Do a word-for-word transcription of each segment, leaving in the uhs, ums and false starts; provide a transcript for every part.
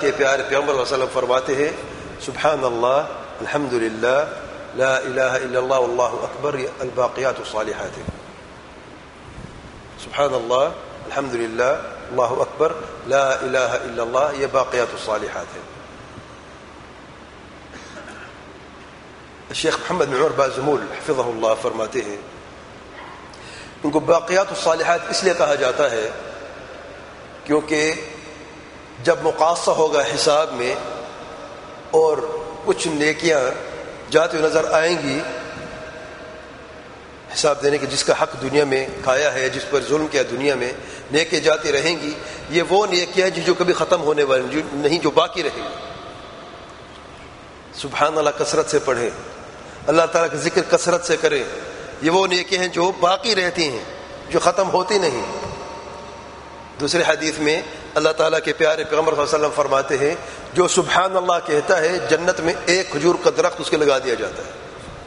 کے پیارے پیغمبر صلی اللہ علیہ وسلم فرماتے ہیں سبحان اللہ الحمدللہ لا الہ الا اللہ واللہ اکبر الباقیات الصالحات. سبحان اللہ الحمدللہ اللہ اکبر لا الہ الا اللہ یہ باقیات الصالحات ہے. الشیخ محمد بن عمر بازمول حفظہ اللہ فرماتے ہیں ان کو باقیات الصالحات اس لیے کہا جاتا ہے کیونکہ جب مقاصہ ہوگا حساب میں اور کچھ نیکیاں جاتی ہوئی نظر آئیں گی حساب دینے کے، جس کا حق دنیا میں کھایا ہے، جس پر ظلم کیا دنیا میں، نیکیاں جاتی رہیں گی. یہ وہ نیکیاں جو کبھی ختم ہونے والی نہیں، جو باقی رہیں گی. سبحان اللہ کثرت سے پڑھیں، اللہ تعالیٰ کا ذکر کثرت سے کریں. یہ وہ نیکیاں ہیں جو باقی رہتی ہیں، جو ختم ہوتی نہیں. دوسرے حدیث میں اللہ تعالیٰ کے پیارے پیغمبر صلی اللہ علیہ وسلم فرماتے ہیں جو سبحان اللہ کہتا ہے جنت میں ایک کھجور کا درخت اس کے لگا دیا جاتا ہے.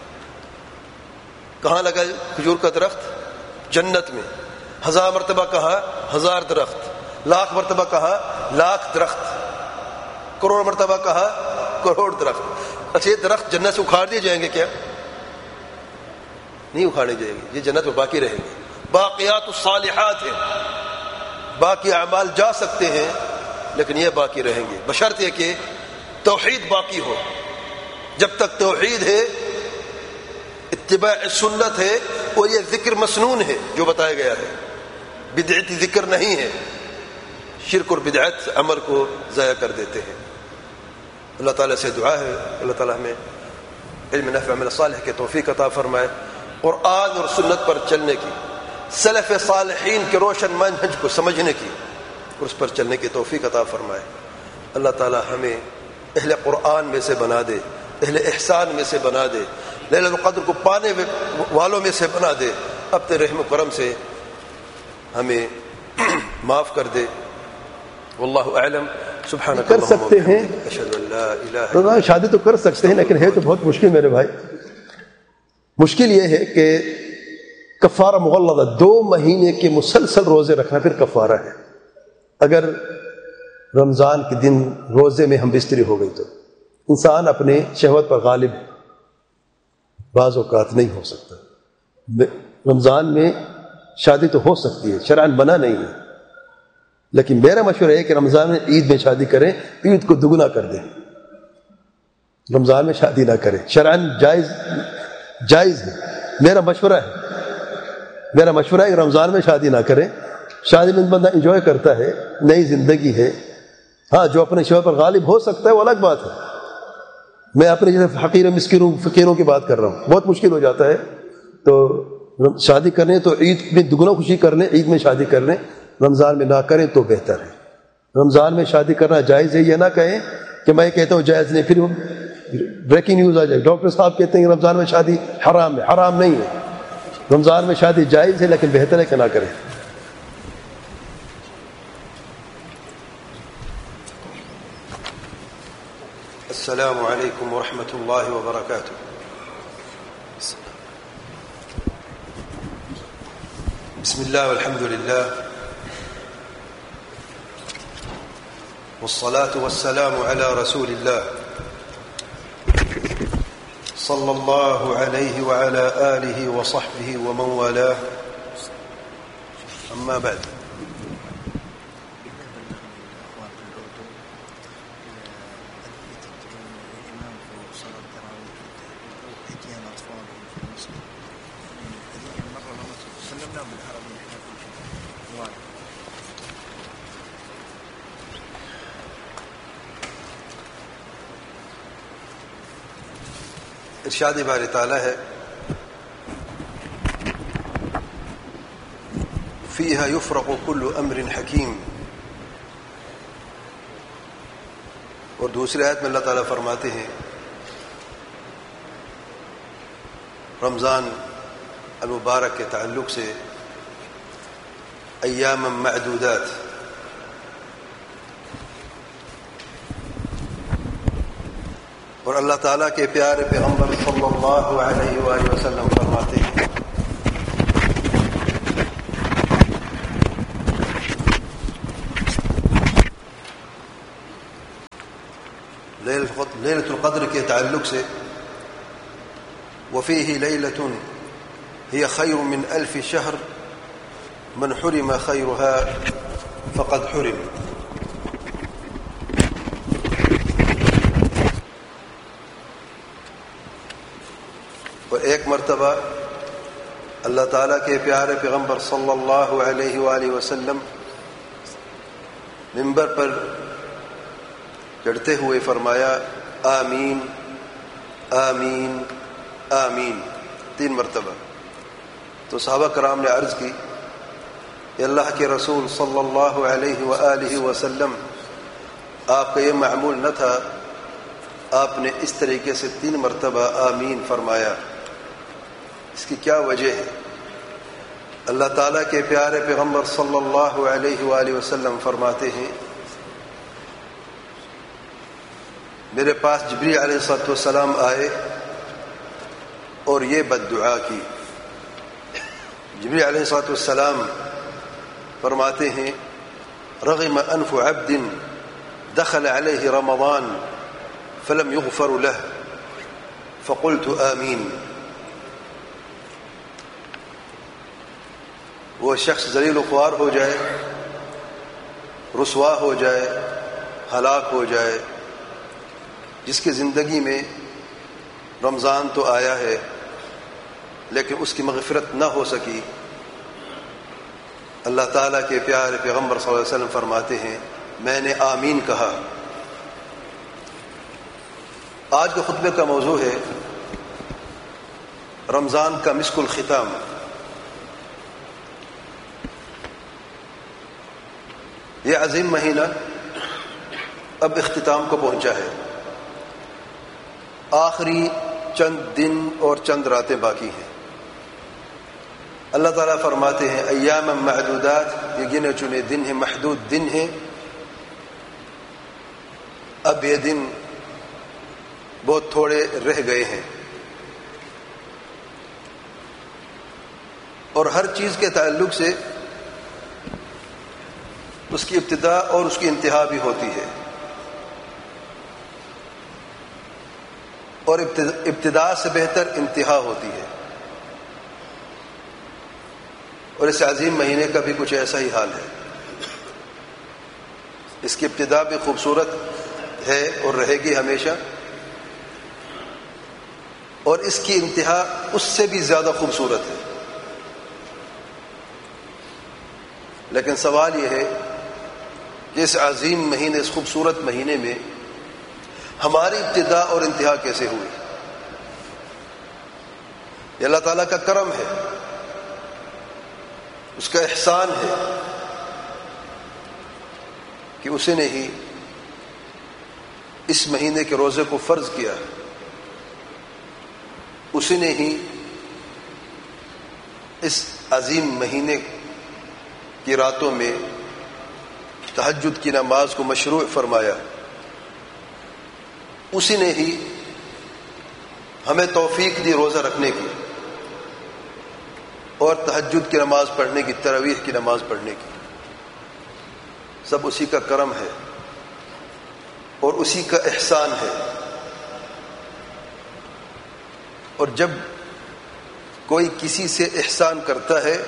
کہاں لگا کھجور کا درخت؟ جنت میں. ہزار مرتبہ کہا ہزار درخت، لاکھ مرتبہ کہا لاکھ درخت، کروڑ مرتبہ کہا کروڑ درخت. اچھا یہ درخت جنت سے اکھاڑ دیے جائیں گے کیا؟ نہیں اکھاڑے جائیں گے، یہ جنت میں باقی رہیں گے. باقیات الصالحات ہیں، باقی اعمال جا سکتے ہیں لیکن یہ باقی رہیں گے بشرط یہ کہ توحید باقی ہو. جب تک توحید ہے، اتباع سنت ہے اور یہ ذکر مسنون ہے جو بتایا گیا ہے، بدعتی ذکر نہیں ہے. شرک اور بدعت عمل کو ضائع کر دیتے ہیں. اللہ تعالیٰ سے دعا ہے اللہ تعالیٰ ہمیں علم نافع عمل صالح کے توفیق عطا فرمائے، قرآن اور سنت پر چلنے کی، سلف صالحین کے روشن منہج کو سمجھنے کی اور اس پر چلنے کی توفیق عطا فرمائے. اللہ تعالیٰ ہمیں اہل قرآن میں سے بنا دے، اہل احسان میں سے بنا دے، لیلۃ القدر کو پانے والوں میں سے بنا دے. اپنے رحم و کرم سے ہمیں معاف کر دے. واللہ اعلم. سبحانک کر سکتے ہیں اشہد ان لا الہ الا شادی تو کر سکتے ہیں لیکن ہے تو بہت مشکل میرے بھائی. مشکل یہ ہے کہ کفارہ مغلظہ دو مہینے کے مسلسل روزے رکھنا پھر کفارہ ہے. اگر رمضان کے دن روزے میں ہم بستری ہو گئی تو انسان اپنے شہوت پر غالب بعض اوقات نہیں ہو سکتا. رمضان میں شادی تو ہو سکتی ہے، شرعاً منع نہیں ہے، لیکن میرا مشورہ ہے کہ رمضان میں عید میں شادی کریں، عید کو دگنا کر دیں. رمضان میں شادی نہ کریں، شرعاً جائز جائز ہے. میرا مشورہ ہے میرا مشورہ ہے کہ رمضان میں شادی نہ کریں. شادی میں بندہ انجوائے کرتا ہے، نئی زندگی ہے. ہاں جو اپنے شوہر پر غالب ہو سکتا ہے وہ الگ بات ہے. میں اپنے جیسے حقیر مسکینوں فقیروں کی بات کر رہا ہوں، بہت مشکل ہو جاتا ہے. تو شادی کریں تو عید میں دگنا خوشی کر لیں، عید میں شادی کر لیں. رمضان میں نہ کریں تو بہتر ہے. رمضان میں شادی کرنا جائز ہے، یہ نہ کہیں کہ میں کہتا ہوں جائز نہیں، پھر بریکنگ نیوز آ جائے ڈاکٹر صاحب کہتے ہیں کہ رمضان میں شادی حرام ہے. حرام نہیں ہے، رمضان میں شادی جائز ہے لیکن بہتر ہے کہ نہ کریں. السلام علیکم ورحمۃ اللہ وبرکاتہ. بسم اللہ والحمد للہ والصلاة والسلام على رسول اللہ صلی اللہ علیہ وعلى آلہ وصحبہ ومن والاه. اما بعد، ارشاد باری تعالیٰ ہے فیہا یفرق کل امر حکیم. اور دوسری آیت میں اللہ تعالیٰ فرماتے ہیں رمضان المبارک کے تعلق سے ایام معدودات، اور اللہ تعالیٰ کے پیارے پیغمبر صلی اللہ علیہ وآلہ وسلم فرماتے ہیں لیلۃ القدر کے تعلق سے وفیہ لیلۃ ہی خیر من الف شہر من حرم خیرها فقد حرم. اور ایک مرتبہ اللہ تعالیٰ کے پیارے پیغمبر صلی اللہ علیہ وآلہ وسلم منبر پر چڑھتے ہوئے فرمایا آمین آمین آمین تین مرتبہ. تو صحابہ کرام نے عرض کی کہ اللہ کے رسول صلی اللہ علیہ وآلہ وسلم آپ کا یہ معمول نہ تھا، آپ نے اس طریقے سے تین مرتبہ آمین فرمایا، اس کی کیا وجہ ہے؟ اللہ تعالیٰ کے پیارے پیغمبر صلی اللہ علیہ وآلہ وسلم فرماتے ہیں میرے پاس جبریل علیہ الصلوۃ والسلام آئے اور یہ بد دعا کی. جبریل علیہ الصلوۃ والسلام فرماتے ہیں رغم انف عبد دخل علیہ رمضان فلم يغفر له فقلت آمین. وہ شخص ذلیل و خوار ہو جائے، رسوا ہو جائے، ہلاک ہو جائے، جس کی زندگی میں رمضان تو آیا ہے لیکن اس کی مغفرت نہ ہو سکی. اللہ تعالیٰ کے پیارے پیغمبر صلی اللہ علیہ وسلم فرماتے ہیں میں نے آمین کہا. آج کے خطبے کا موضوع ہے رمضان کا مسک الختام. یہ عظیم مہینہ اب اختتام کو پہنچا ہے، آخری چند دن اور چند راتیں باقی ہیں. اللہ تعالیٰ فرماتے ہیں ایام معدودات، یہ گنے چنے دن ہیں، محدود دن ہیں. اب یہ دن بہت تھوڑے رہ گئے ہیں، اور ہر چیز کے تعلق سے اس کی ابتدا اور اس کی انتہا بھی ہوتی ہے، اور ابتدا سے بہتر انتہا ہوتی ہے. اور اس عظیم مہینے کا بھی کچھ ایسا ہی حال ہے. اس کی ابتدا بھی خوبصورت ہے اور رہے گی ہمیشہ، اور اس کی انتہا اس سے بھی زیادہ خوبصورت ہے. لیکن سوال یہ ہے کہ اس عظیم مہینے، اس خوبصورت مہینے میں ہماری ابتدا اور انتہا کیسے ہوئی؟ یہ اللہ تعالیٰ کا کرم ہے، اس کا احسان ہے کہ اسی نے ہی اس مہینے کے روزے کو فرض کیا، اسی نے ہی اس عظیم مہینے کی راتوں میں تہجد کی نماز کو مشروع فرمایا، اسی نے ہی ہمیں توفیق دی روزہ رکھنے کی اور تہجد کی نماز پڑھنے کی، تراویح کی نماز پڑھنے کی. سب اسی کا کرم ہے اور اسی کا احسان ہے. اور جب کوئی کسی سے احسان کرتا ہے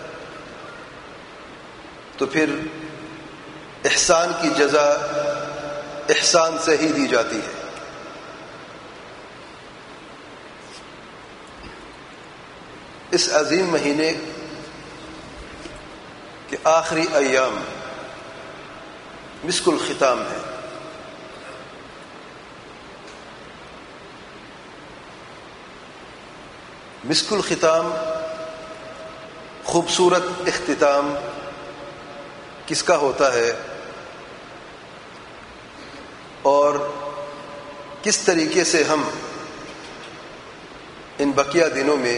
تو پھر احسان کی جزا احسان سے ہی دی جاتی ہے. اس عظیم مہینے کے آخری ایام مسک الختام ہے. مسک الختام، خوبصورت اختتام کس کا ہوتا ہے اور کس طریقے سے ہم ان بقیہ دنوں میں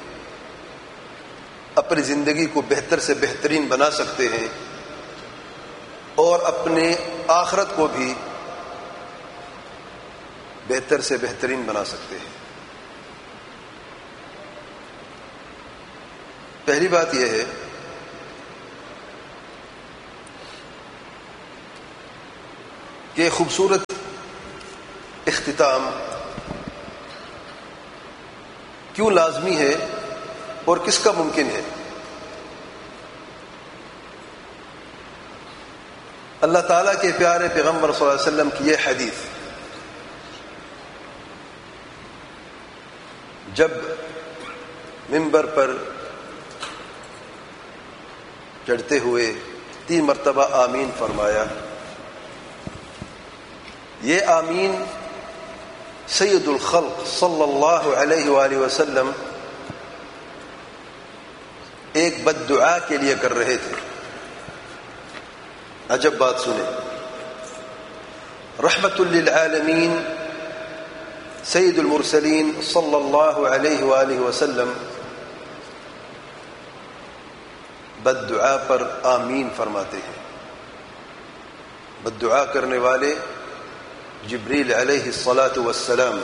اپنی زندگی کو بہتر سے بہترین بنا سکتے ہیں اور اپنے آخرت کو بھی بہتر سے بہترین بنا سکتے ہیں. پہلی بات یہ ہے کہ خوبصورت اختتام کیوں لازمی ہے اور کس کا ممکن ہے؟ اللہ تعالیٰ کے پیارے پیغمبر صلی اللہ علیہ وسلم کی یہ حدیث جب منبر پر چڑھتے ہوئے تین مرتبہ آمین فرمایا، یہ آمین سید الخلق صلی اللہ علیہ وآلہ وسلم ایک بد دعا کے لیے کر رہے تھے۔ عجب بات سنیں، رحمت للعالمین سید المرسلین صلی اللہ علیہ وآلہ وسلم بد دعا پر آمین فرماتے ہیں۔ بد دعا کرنے والے جبریل علیہ الصلاۃ والسلام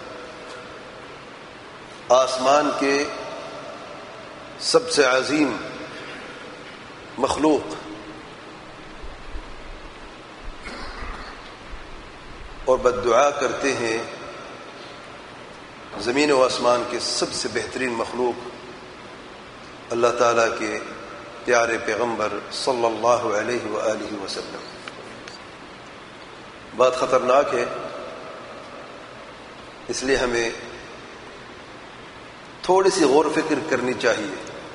آسمان کے سب سے عظیم مخلوق اور بد دعا کرتے ہیں زمین و آسمان کے سب سے بہترین مخلوق اللہ تعالیٰ کے پیارے پیغمبر صلی اللہ علیہ وآلہ وسلم۔ بات خطرناک ہے، اس لیے ہمیں تھوڑی سی غور و فکر کرنی چاہیے۔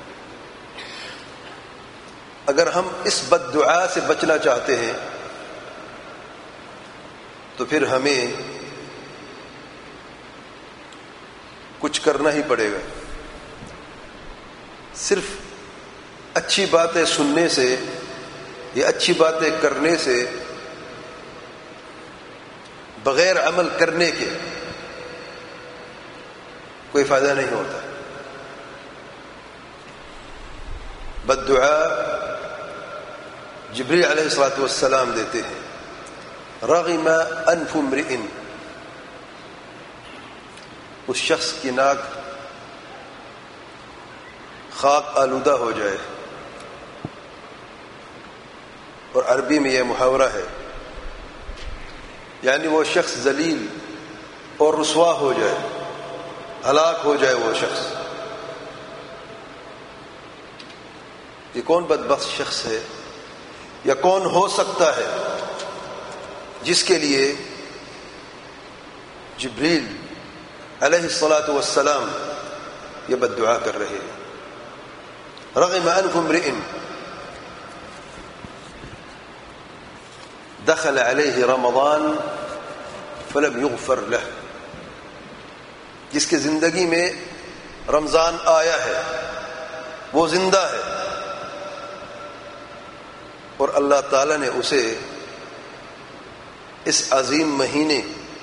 اگر ہم اس بد دعا سے بچنا چاہتے ہیں تو پھر ہمیں کچھ کرنا ہی پڑے گا۔ صرف اچھی باتیں سننے سے یا اچھی باتیں کرنے سے بغیر عمل کرنے کے کوئی فائدہ نہیں ہوتا۔ بد دعا جبریل علیہ الصلوۃ والسلام دیتے ہیں، رغم انف امرئ، اس شخص کی ناک خاک آلودہ ہو جائے، اور عربی میں یہ محاورہ ہے، یعنی وہ شخص ذلیل اور رسوا ہو جائے، ہلاک ہو جائے وہ شخص۔ یہ کون بدبخت شخص ہے یا کون ہو سکتا ہے جس کے لیے جبریل علیہ الصلاۃ والسلام یہ بد دعا کر رہے ہیں؟ رغم انف امرئ دخل علیہ رمضان فلم یغفر له، جس کی زندگی میں رمضان آیا ہے، وہ زندہ ہے، اور اللہ تعالی نے اسے اس عظیم مہینے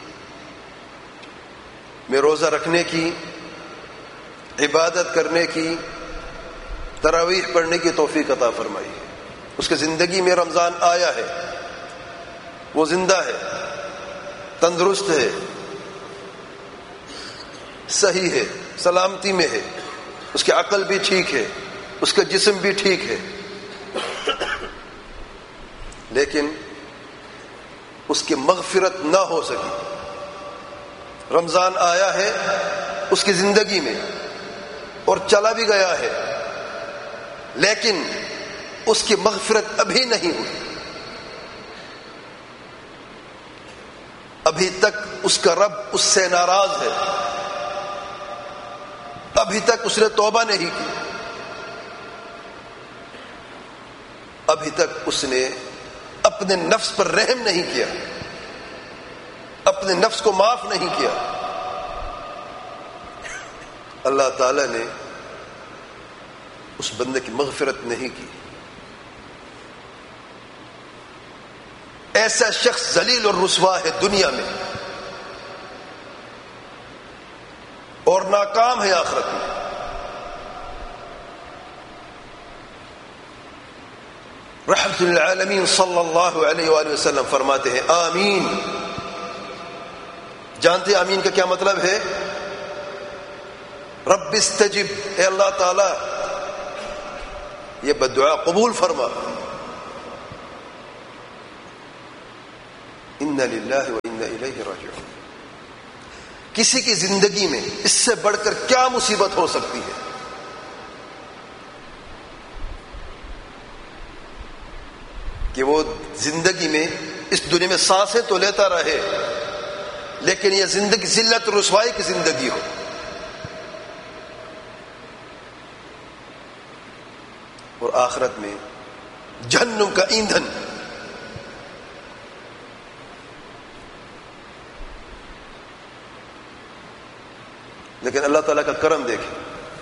میں روزہ رکھنے کی، عبادت کرنے کی، تراویح پڑھنے کی توفیق عطا فرمائی ہے۔ اس کی زندگی میں رمضان آیا ہے، وہ زندہ ہے، تندرست ہے، صحیح ہے، سلامتی میں ہے، اس کی عقل بھی ٹھیک ہے، اس کا جسم بھی ٹھیک ہے، لیکن اس کی مغفرت نہ ہو سکی۔ رمضان آیا ہے اس کی زندگی میں اور چلا بھی گیا ہے، لیکن اس کی مغفرت ابھی نہیں ہوئی، ابھی تک اس کا رب اس سے ناراض ہے، ابھی تک اس نے توبہ نہیں کی، ابھی تک اس نے اپنے نفس پر رحم نہیں کیا، اپنے نفس کو معاف نہیں کیا۔ اللہ تعالی نے اس بندے کی مغفرت نہیں کی۔ ایسا شخص ذلیل اور رسوا ہے دنیا میں اور ناکام ہے آخرت میں۔ رحمت للعالمین صلی اللہ علیہ وآلہ وسلم فرماتے ہیں آمین۔ جانتے آمین کا کیا مطلب ہے؟ رب استجب، اے اللہ تعالی یہ بددعا قبول فرما۔ انا للہ و انا الیہ راجعون۔ کسی کی زندگی میں اس سے بڑھ کر کیا مصیبت ہو سکتی ہے؟ کہ وہ زندگی میں اس دنیا میں سانسیں تو لیتا رہے، لیکن یہ زندگی ذلت و رسوائی کی زندگی ہو۔ اور آخرت میں جہنم کا ایندھن، لیکن اللہ تعالیٰ کا کرم دیکھیں،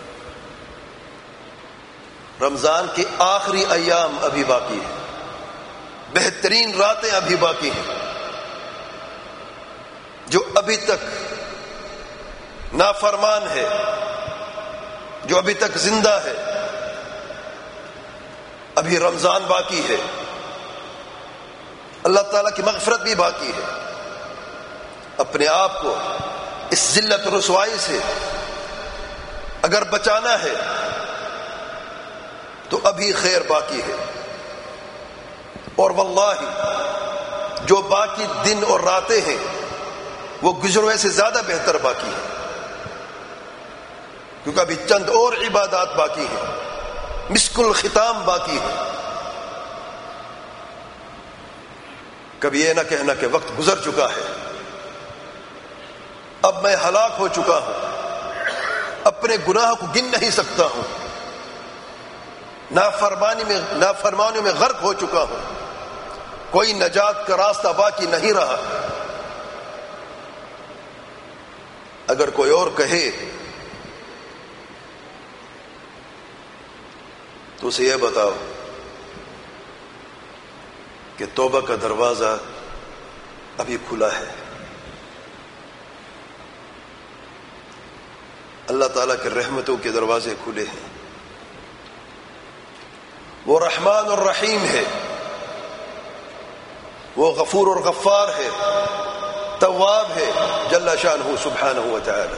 رمضان کے آخری ایام ابھی باقی ہیں، بہترین راتیں ابھی باقی ہیں، جو ابھی تک نافرمان ہے، جو ابھی تک زندہ ہے، ابھی رمضان باقی ہے، اللہ تعالیٰ کی مغفرت بھی باقی ہے۔ اپنے آپ کو اس ذلت و رسوائی سے اگر بچانا ہے تو ابھی خیر باقی ہے، اور واللہ جو باقی دن اور راتیں ہیں وہ گزروے سے زیادہ بہتر باقی ہے، کیونکہ ابھی چند اور عبادات باقی ہیں، مسک الختام باقی ہے۔ کبھی یہ نہ کہنا کہ وقت گزر چکا ہے، اب میں ہلاک ہو چکا ہوں، اپنے گناہ کو گن نہیں سکتا ہوں، نافرمانی میں نافرمانیوں میں غرق ہو چکا ہوں، کوئی نجات کا راستہ باقی نہیں رہا۔ اگر کوئی اور کہے تو اسے یہ بتاؤ کہ توبہ کا دروازہ ابھی کھلا ہے، اللہ تعالیٰ کے رحمتوں کے دروازے کھلے ہیں، وہ رحمان اور رحیم ہے، وہ غفور اور غفار ہے، تواب ہے جل شانہ سبحانہ و تعالی۔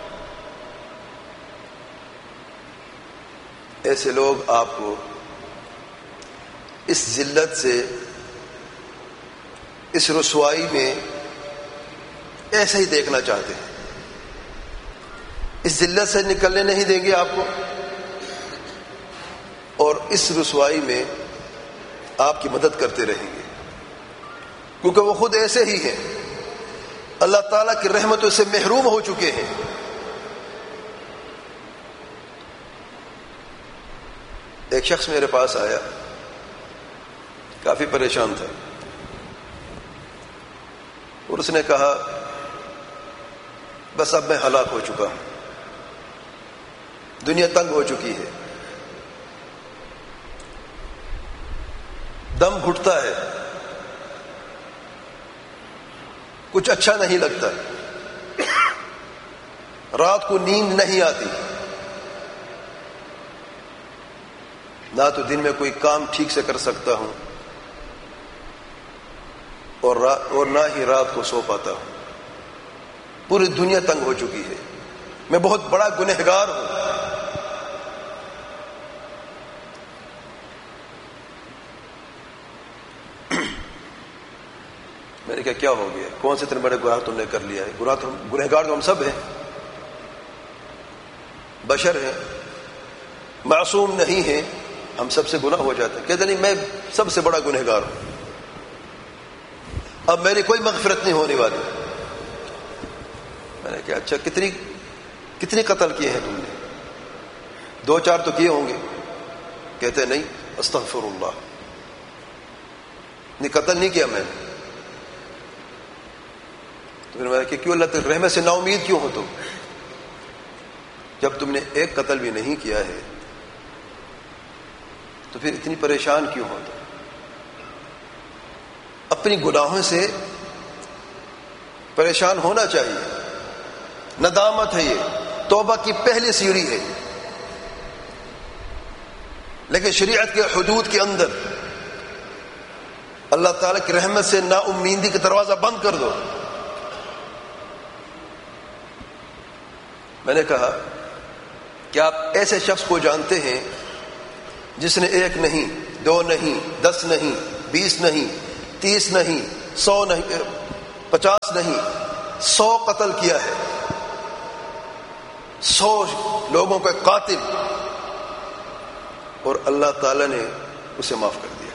ایسے لوگ آپ کو اس ذلت سے، اس رسوائی میں ایسے ہی دیکھنا چاہتے ہیں، اس ذلت سے نکلنے نہیں دیں گے آپ کو، اور اس رسوائی میں آپ کی مدد کرتے رہیں گے، کیونکہ وہ خود ایسے ہی ہیں، اللہ تعالیٰ کی رحمتوں سے محروم ہو چکے ہیں۔ ایک شخص میرے پاس آیا، کافی پریشان تھا، اور اس نے کہا بس اب میں ہلاک ہو چکا ہوں، دنیا تنگ ہو چکی ہے، دم گھٹتا ہے، کچھ اچھا نہیں لگتا، رات کو نیند نہیں آتی، نہ تو دن میں کوئی کام ٹھیک سے کر سکتا ہوں، اور اور نہ ہی رات کو سو پاتا ہوں، پوری دنیا تنگ ہو چکی ہے، میں بہت بڑا گنہگار ہوں۔ میں نے کہا کیا ہو گیا، کون سے اتنے بڑے گناہ تم نے کر لیا ہے؟ گناہ تو گنہگار تو ہم سب ہیں، بشر ہیں، معصوم نہیں ہیں، ہم سب سے گناہ ہو جاتے ہیں۔ کہتے نہیں میں سب سے بڑا گنہگار ہوں، اب میری کوئی مغفرت نہیں ہونے والی۔ میں نے کہا اچھا کتنی کتنے قتل کیے ہیں تم نے؟ دو چار تو کیے ہوں گے۔ کہتے نہیں استغفر اللہ، نہیں قتل نہیں کیا میں نے۔ تو پھر میں نے کہا کیوں اللہ تعالی رحمت سے نا امید کیوں ہو تم؟ جب تم نے ایک قتل بھی نہیں کیا ہے تو پھر اتنی پریشان کیوں ہو تم؟ اپنی گناہوں سے پریشان ہونا چاہیے، ندامت ہے، یہ توبہ کی پہلی سیڑھی ہے، لیکن شریعت کے حدود کے اندر اللہ تعالیٰ کی رحمت سے نا امیدی کا دروازہ بند کر دو۔ میں نے کہا کہ آپ ایسے شخص کو جانتے ہیں جس نے ایک نہیں، دو نہیں، دس نہیں، بیس نہیں، تیس نہیں، سو نہیں، پچاس نہیں، سو قتل کیا ہے؟ سو لوگوں کا قاتل، اور اللہ تعالیٰ نے اسے معاف کر دیا.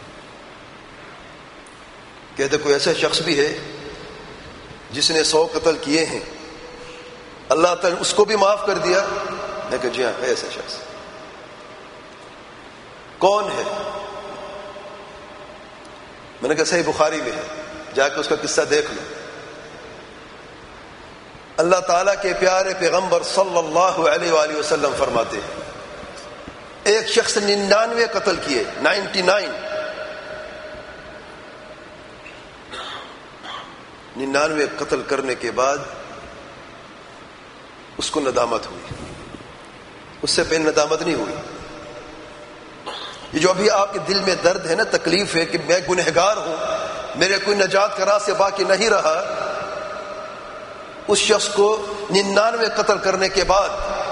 کہتے کوئی ایسا شخص بھی ہے جس نے سو قتل کیے ہیں، اللہ تعالیٰ نے اس کو بھی معاف کر دیا؟ میں کہا جی ہاں ہے ایسا شخص. کون ہے؟ میں نے کہا صحیح بخاری میں ہے، جا کے اس کا قصہ دیکھ لو. اللہ تعالیٰ کے پیارے پیغمبر صلی اللہ علیہ وآلہ وسلم فرماتے ہیں ایک شخص نے ننانوے قتل کیے، نائنٹی نائن ننانوے قتل کرنے کے بعد اس کو ندامت ہوئی. اس سے پہلے ندامت نہیں ہوئی. یہ جو ابھی آپ کے دل میں درد ہے نا، تکلیف ہے کہ میں گنہگار ہوں، میرے کوئی نجات کا راستہ باقی نہیں رہا، اس شخص کو ننانوے قتل کرنے کے بعد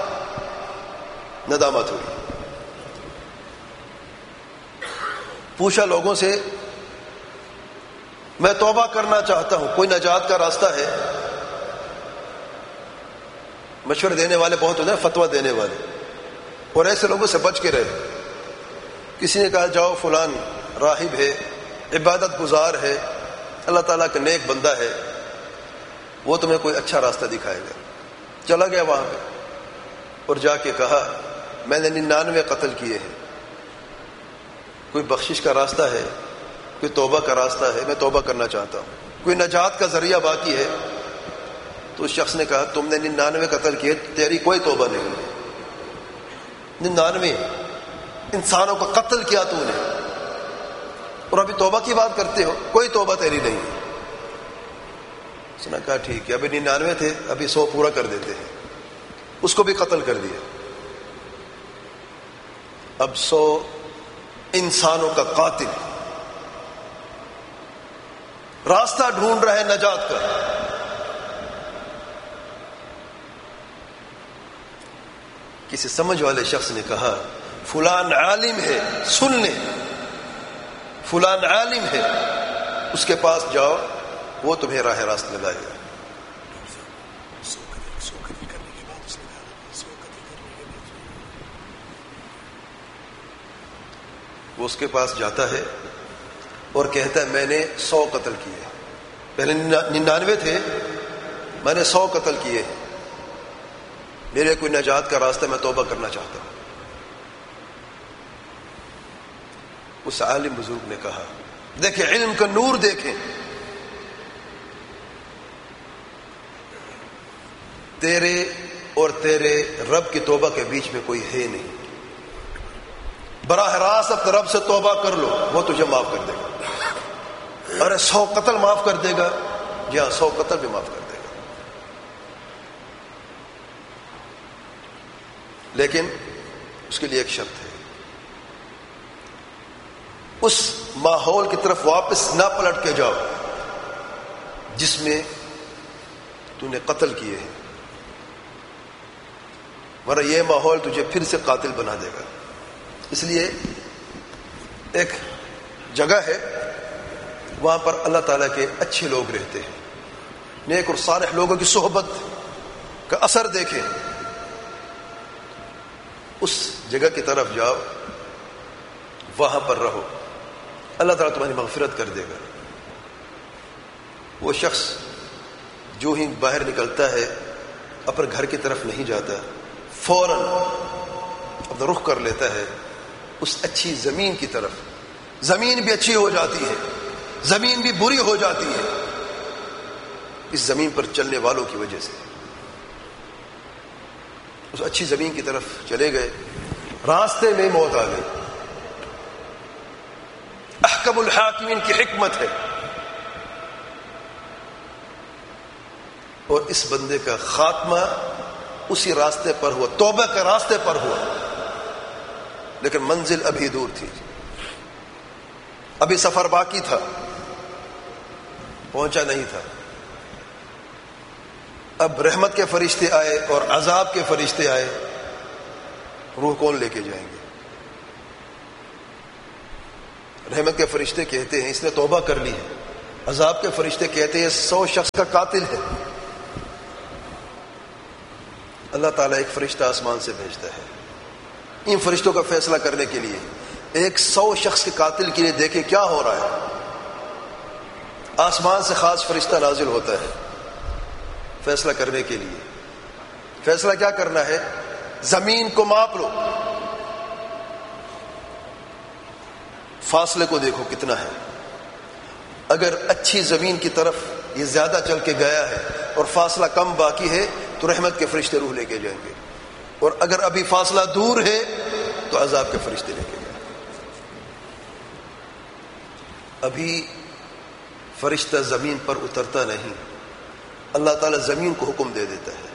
ندامت ہوئی. پوچھا لوگوں سے، میں توبہ کرنا چاہتا ہوں، کوئی نجات کا راستہ ہے؟ مشورے دینے والے بہت ہوتے ہیں، فتویٰ دینے والے، اور ایسے لوگوں سے بچ کے رہے. کسی نے کہا جاؤ فلان راہب ہے، عبادت گزار ہے، اللہ تعالیٰ کا نیک بندہ ہے، وہ تمہیں کوئی اچھا راستہ دکھائے گا. چلا گیا وہاں پہ اور جا کے کہا میں نے ننانوے قتل کیے ہیں، کوئی بخشش کا راستہ ہے، کوئی توبہ کا راستہ ہے، میں توبہ کرنا چاہتا ہوں، کوئی نجات کا ذریعہ باقی ہے؟ تو اس شخص نے کہا تم نے ننانوے قتل کیے، تیری کوئی توبہ نہیں. ننانوے انسانوں کا قتل کیا تو نے، اور ابھی توبہ کی بات کرتے ہو، کوئی توبہ تیری نہیں. اس نے کہا ٹھیک ہے، ابھی ننانوے تھے، ابھی سو پورا کر دیتے ہیں. اس کو بھی قتل کر دیا. اب سو انسانوں کا قاتل راستہ ڈھونڈ رہا ہے نجات کا. کسی سمجھ والے شخص نے کہا فلان عالم ہے، سن لیں، فلان عالم ہے، اس کے پاس جاؤ، وہ تمہیں راہ راست لگائے گا. وہ اس کے پاس جاتا ہے اور کہتا ہے میں نے سو قتل کیے، پہلے ننانوے تھے، میں نے سو قتل کیے، میرے کوئی نجات کا راستہ، میں توبہ کرنا چاہتا ہوں. اس عالم بزرگ نے کہا دیکھیں علم کا نور دیکھیں، تیرے اور تیرے رب کی توبہ کے بیچ میں کوئی ہے نہیں. براہ راست اپنے رب سے توبہ کر لو، وہ تجھے معاف کر دے گا. ارے سو قتل معاف کر دے گا؟ جی ہاں، سو قتل بھی معاف کر دے گا. لیکن اس کے لیے ایک شرط ہے، اس ماحول کی طرف واپس نہ پلٹ کے جاؤ جس میں تو نے قتل کیے ہیں، ورنہ یہ ماحول تجھے پھر سے قاتل بنا دے گا. اس لیے ایک جگہ ہے وہاں پر اللہ تعالیٰ کے اچھے لوگ رہتے ہیں، نیک اور صالح لوگوں کی صحبت کا اثر دیکھیں، اس جگہ کی طرف جاؤ، وہاں پر رہو، اللہ تعالیٰ تمہاری مغفرت کر دے گا. وہ شخص جو ہی باہر نکلتا ہے اپنے گھر کی طرف نہیں جاتا، فوراً اپنا رخ کر لیتا ہے اس اچھی زمین کی طرف. زمین بھی اچھی ہو جاتی ہے، زمین بھی بری ہو جاتی ہے اس زمین پر چلنے والوں کی وجہ سے. اس اچھی زمین کی طرف چلے گئے، راستے میں موت آ گئی. احکم الحاکمین کی حکمت ہے، اور اس بندے کا خاتمہ اسی راستے پر ہوا، توبہ کے راستے پر ہوا، لیکن منزل ابھی دور تھی، ابھی سفر باقی تھا، پہنچا نہیں تھا. اب رحمت کے فرشتے آئے اور عذاب کے فرشتے آئے، روح کون لے کے جائیں گے؟ رحمت کے فرشتے کہتے ہیں اس نے توبہ کر لی ہے، عذاب کے فرشتے کہتے ہیں سو شخص کا قاتل ہے. اللہ تعالیٰ ایک فرشتہ آسمان سے بھیجتا ہے ان فرشتوں کا فیصلہ کرنے کے لیے. ایک سو شخص کے قاتل کے لیے دیکھیں کیا ہو رہا ہے. آسمان سے خاص فرشتہ نازل ہوتا ہے فیصلہ کرنے کے لیے. فیصلہ کیا کرنا ہے؟ زمین کو ماپ لو, فاصلے کو دیکھو کتنا ہے. اگر اچھی زمین کی طرف یہ زیادہ چل کے گیا ہے اور فاصلہ کم باقی ہے تو رحمت کے فرشتے روح لے کے جائیں گے, اور اگر ابھی فاصلہ دور ہے تو عذاب کے فرشتے لے کے جائیں گے. ابھی فرشتہ زمین پر اترتا نہیں, اللہ تعالیٰ زمین کو حکم دے دیتا ہے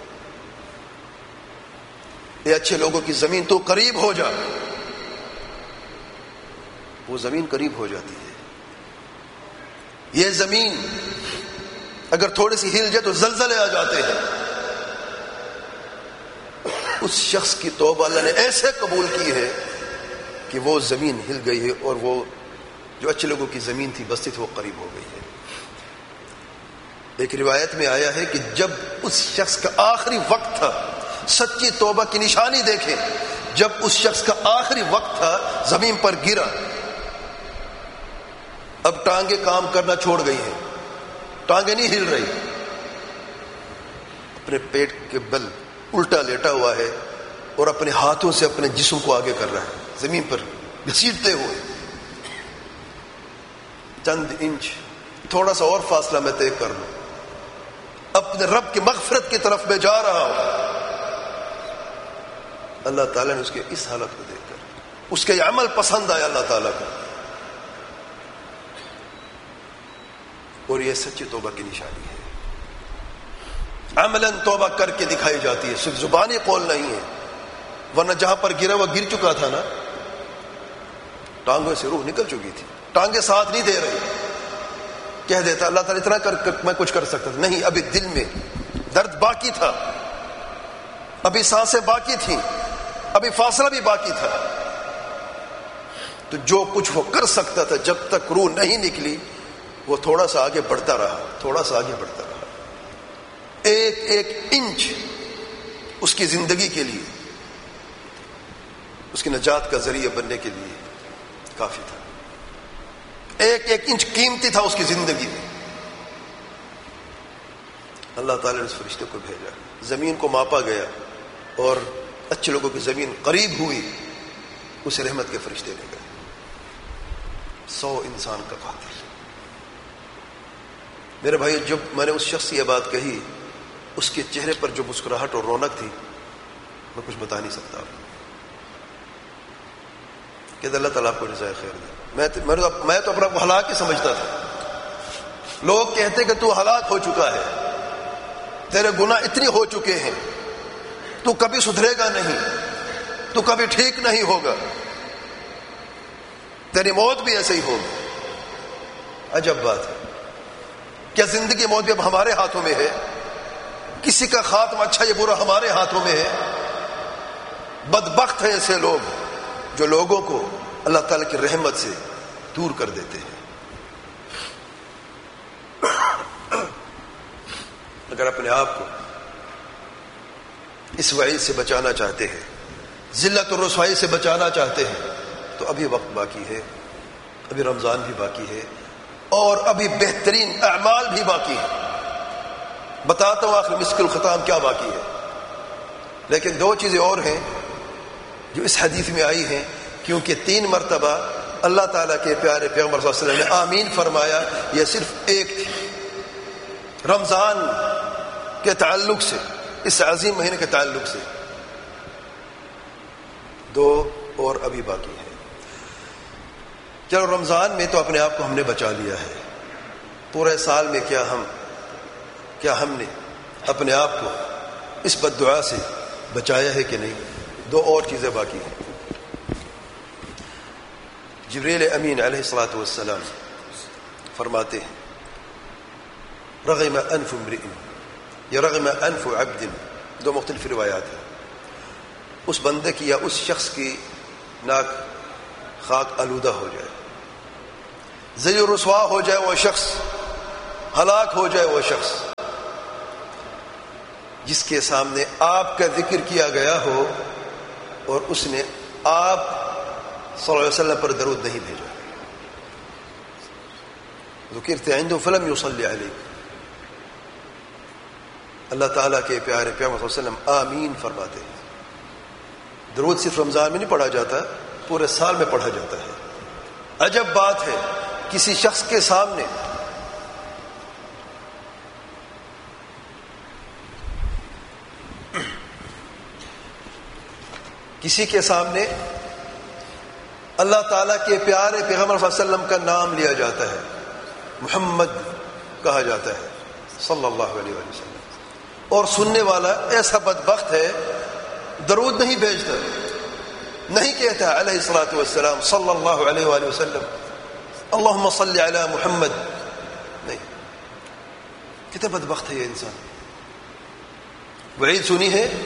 یہ اچھے لوگوں کی زمین تو قریب ہو جا. وہ زمین قریب ہو جاتی ہے. یہ زمین اگر تھوڑی سی ہل جائے تو زلزلے آ جاتے ہیں. اس شخص کی توبہ اللہ نے ایسے قبول کی ہے کہ وہ زمین ہل گئی ہے اور وہ جو اچھے لوگوں کی زمین تھی بستی تھی وہ قریب ہو گئی ہے. ایک روایت میں آیا ہے کہ جب اس شخص کا آخری وقت تھا, سچی توبہ کی نشانی دیکھیں, جب اس شخص کا آخری وقت تھا زمین پر گرا, اب ٹانگیں کام کرنا چھوڑ گئی ہیں, ٹانگیں نہیں ہل رہی, اپنے پیٹ کے بل الٹا لیٹا ہوا ہے اور اپنے ہاتھوں سے اپنے جسم کو آگے کر رہا ہے زمین پر گھسیٹتے ہوئے. چند انچ تھوڑا سا اور فاصلہ میں طے کر لوں, اپنے رب کی مغفرت کی طرف میں جا رہا ہوں. اللہ تعالیٰ نے اس کے اس حالت کو دیکھ کر اس کے یہ عمل پسند آیا اللہ تعالیٰ کو, اور یہ سچی توبہ کی نشانی ہے. عملاً توبہ کر کے دکھائی جاتی ہے, صرف زبانی قول نہیں ہے. ورنہ جہاں پر گرا وہ گر چکا تھا نا, ٹانگوں سے روح نکل چکی تھی, ٹانگیں ساتھ نہیں دے رہی. کہہ دیتا اللہ تعالیٰ اتنا کر میں کچھ کر سکتا تھا, نہیں, ابھی دل میں درد باقی تھا, ابھی سانسیں باقی تھیں, ابھی فاصلہ بھی باقی تھا. تو جو کچھ وہ کر سکتا تھا جب تک روح نہیں نکلی وہ تھوڑا سا آگے بڑھتا رہا, تھوڑا سا آگے بڑھتا رہا. ایک ایک انچ اس کی زندگی کے لیے, اس کی نجات کا ذریعہ بننے کے لیے کافی تھا. ایک ایک انچ قیمتی تھا اس کی زندگی میں. اللہ تعالیٰ نے اس فرشتے کو بھیجا, زمین کو ماپا گیا اور اچھے لوگوں کی زمین قریب ہوئی, اسے رحمت کے فرشتے لے گئے. سو انسان کا قاتل. میرے بھائی, جب میں نے اس شخص سے یہ بات کہی, اس کے چہرے پر جو مسکراہٹ اور رونق تھی میں کچھ بتا نہیں سکتا. کہ اللہ تعالیٰ آپ کو جزائے خیر دے. میں میں تو اپنا ہلاک ہی سمجھتا تھا. لوگ کہتے کہ تو ہلاک ہو چکا ہے, تیرے گناہ اتنے ہو چکے ہیں, تو کبھی سدھرے گا نہیں, تو کبھی ٹھیک نہیں ہوگا, تیری موت بھی ایسے ہی ہوگی. عجب بات ہے, کیا زندگی موت بھی اب ہمارے ہاتھوں میں ہے؟ کسی کا خاتمہ اچھا یا برا ہمارے ہاتھوں میں ہے؟ بدبخت ہیں ایسے لوگ جو لوگوں کو اللہ تعالیٰ کی رحمت سے دور کر دیتے ہیں. اگر اپنے آپ کو اس وعید سے بچانا چاہتے ہیں, ذلت اور رسوائی سے بچانا چاہتے ہیں, تو ابھی وقت باقی ہے, ابھی رمضان بھی باقی ہے, اور ابھی بہترین اعمال بھی باقی ہے. بتاتا ہوں آخر مسک الختام کیا باقی ہے. لیکن دو چیزیں اور ہیں جو اس حدیث میں آئی ہیں, کیونکہ تین مرتبہ اللہ تعالیٰ کے پیارے پیغمبر صلی اللہ علیہ وسلم نے آمین فرمایا. یہ صرف ایک تھی رمضان کے تعلق سے, اس عظیم مہینے کے تعلق سے, دو اور ابھی باقی ہے. چلو رمضان میں تو اپنے آپ کو ہم نے بچا لیا ہے, پورے سال میں کیا ہم کیا ہم نے اپنے آپ کو اس بد دعا سے بچایا ہے کہ نہیں؟ دو اور چیزیں باقی ہیں. جبریل امین علیہ الصلاۃ والسلام فرماتے ہیں رغم انف امرئ یا رغم انف عبد, دو مختلف روایات ہیں. اس بندے کی یا اس شخص کی ناک خاک آلودہ ہو جائے, ذل و رسوا ہو جائے وہ شخص, ہلاک ہو جائے وہ شخص, جس کے سامنے آپ کا ذکر کیا گیا ہو اور اس نے آپ صلی اللہ علیہ وسلم پر درود نہیں بھیجا. ذکرت عنده فلم يصلي عليك. اللہ تعالیٰ کے پیارے پیغمبر صلی اللہ علیہ وسلم آمین فرماتے ہیں. درود صرف رمضان میں نہیں پڑھا جاتا، پورے سال میں پڑھا جاتا ہے. عجب بات ہے، کسی شخص کے سامنے کسی کے سامنے اللہ تعالیٰ کے پیارے پیغمبر صلی اللہ علیہ وسلم کا نام لیا جاتا ہے، محمد کہا جاتا ہے صلی اللہ علیہ وسلم، اور سننے والا ایسا بدبخت ہے درود نہیں بھیجتا، نہیں کہتا علیہ الصلوۃ والسلام صلی اللہ علیہ وآلہ وسلم اللہم صلی علی محمد، نہیں. کتنا بدبخت ہے یہ انسان. وعید سنی ہے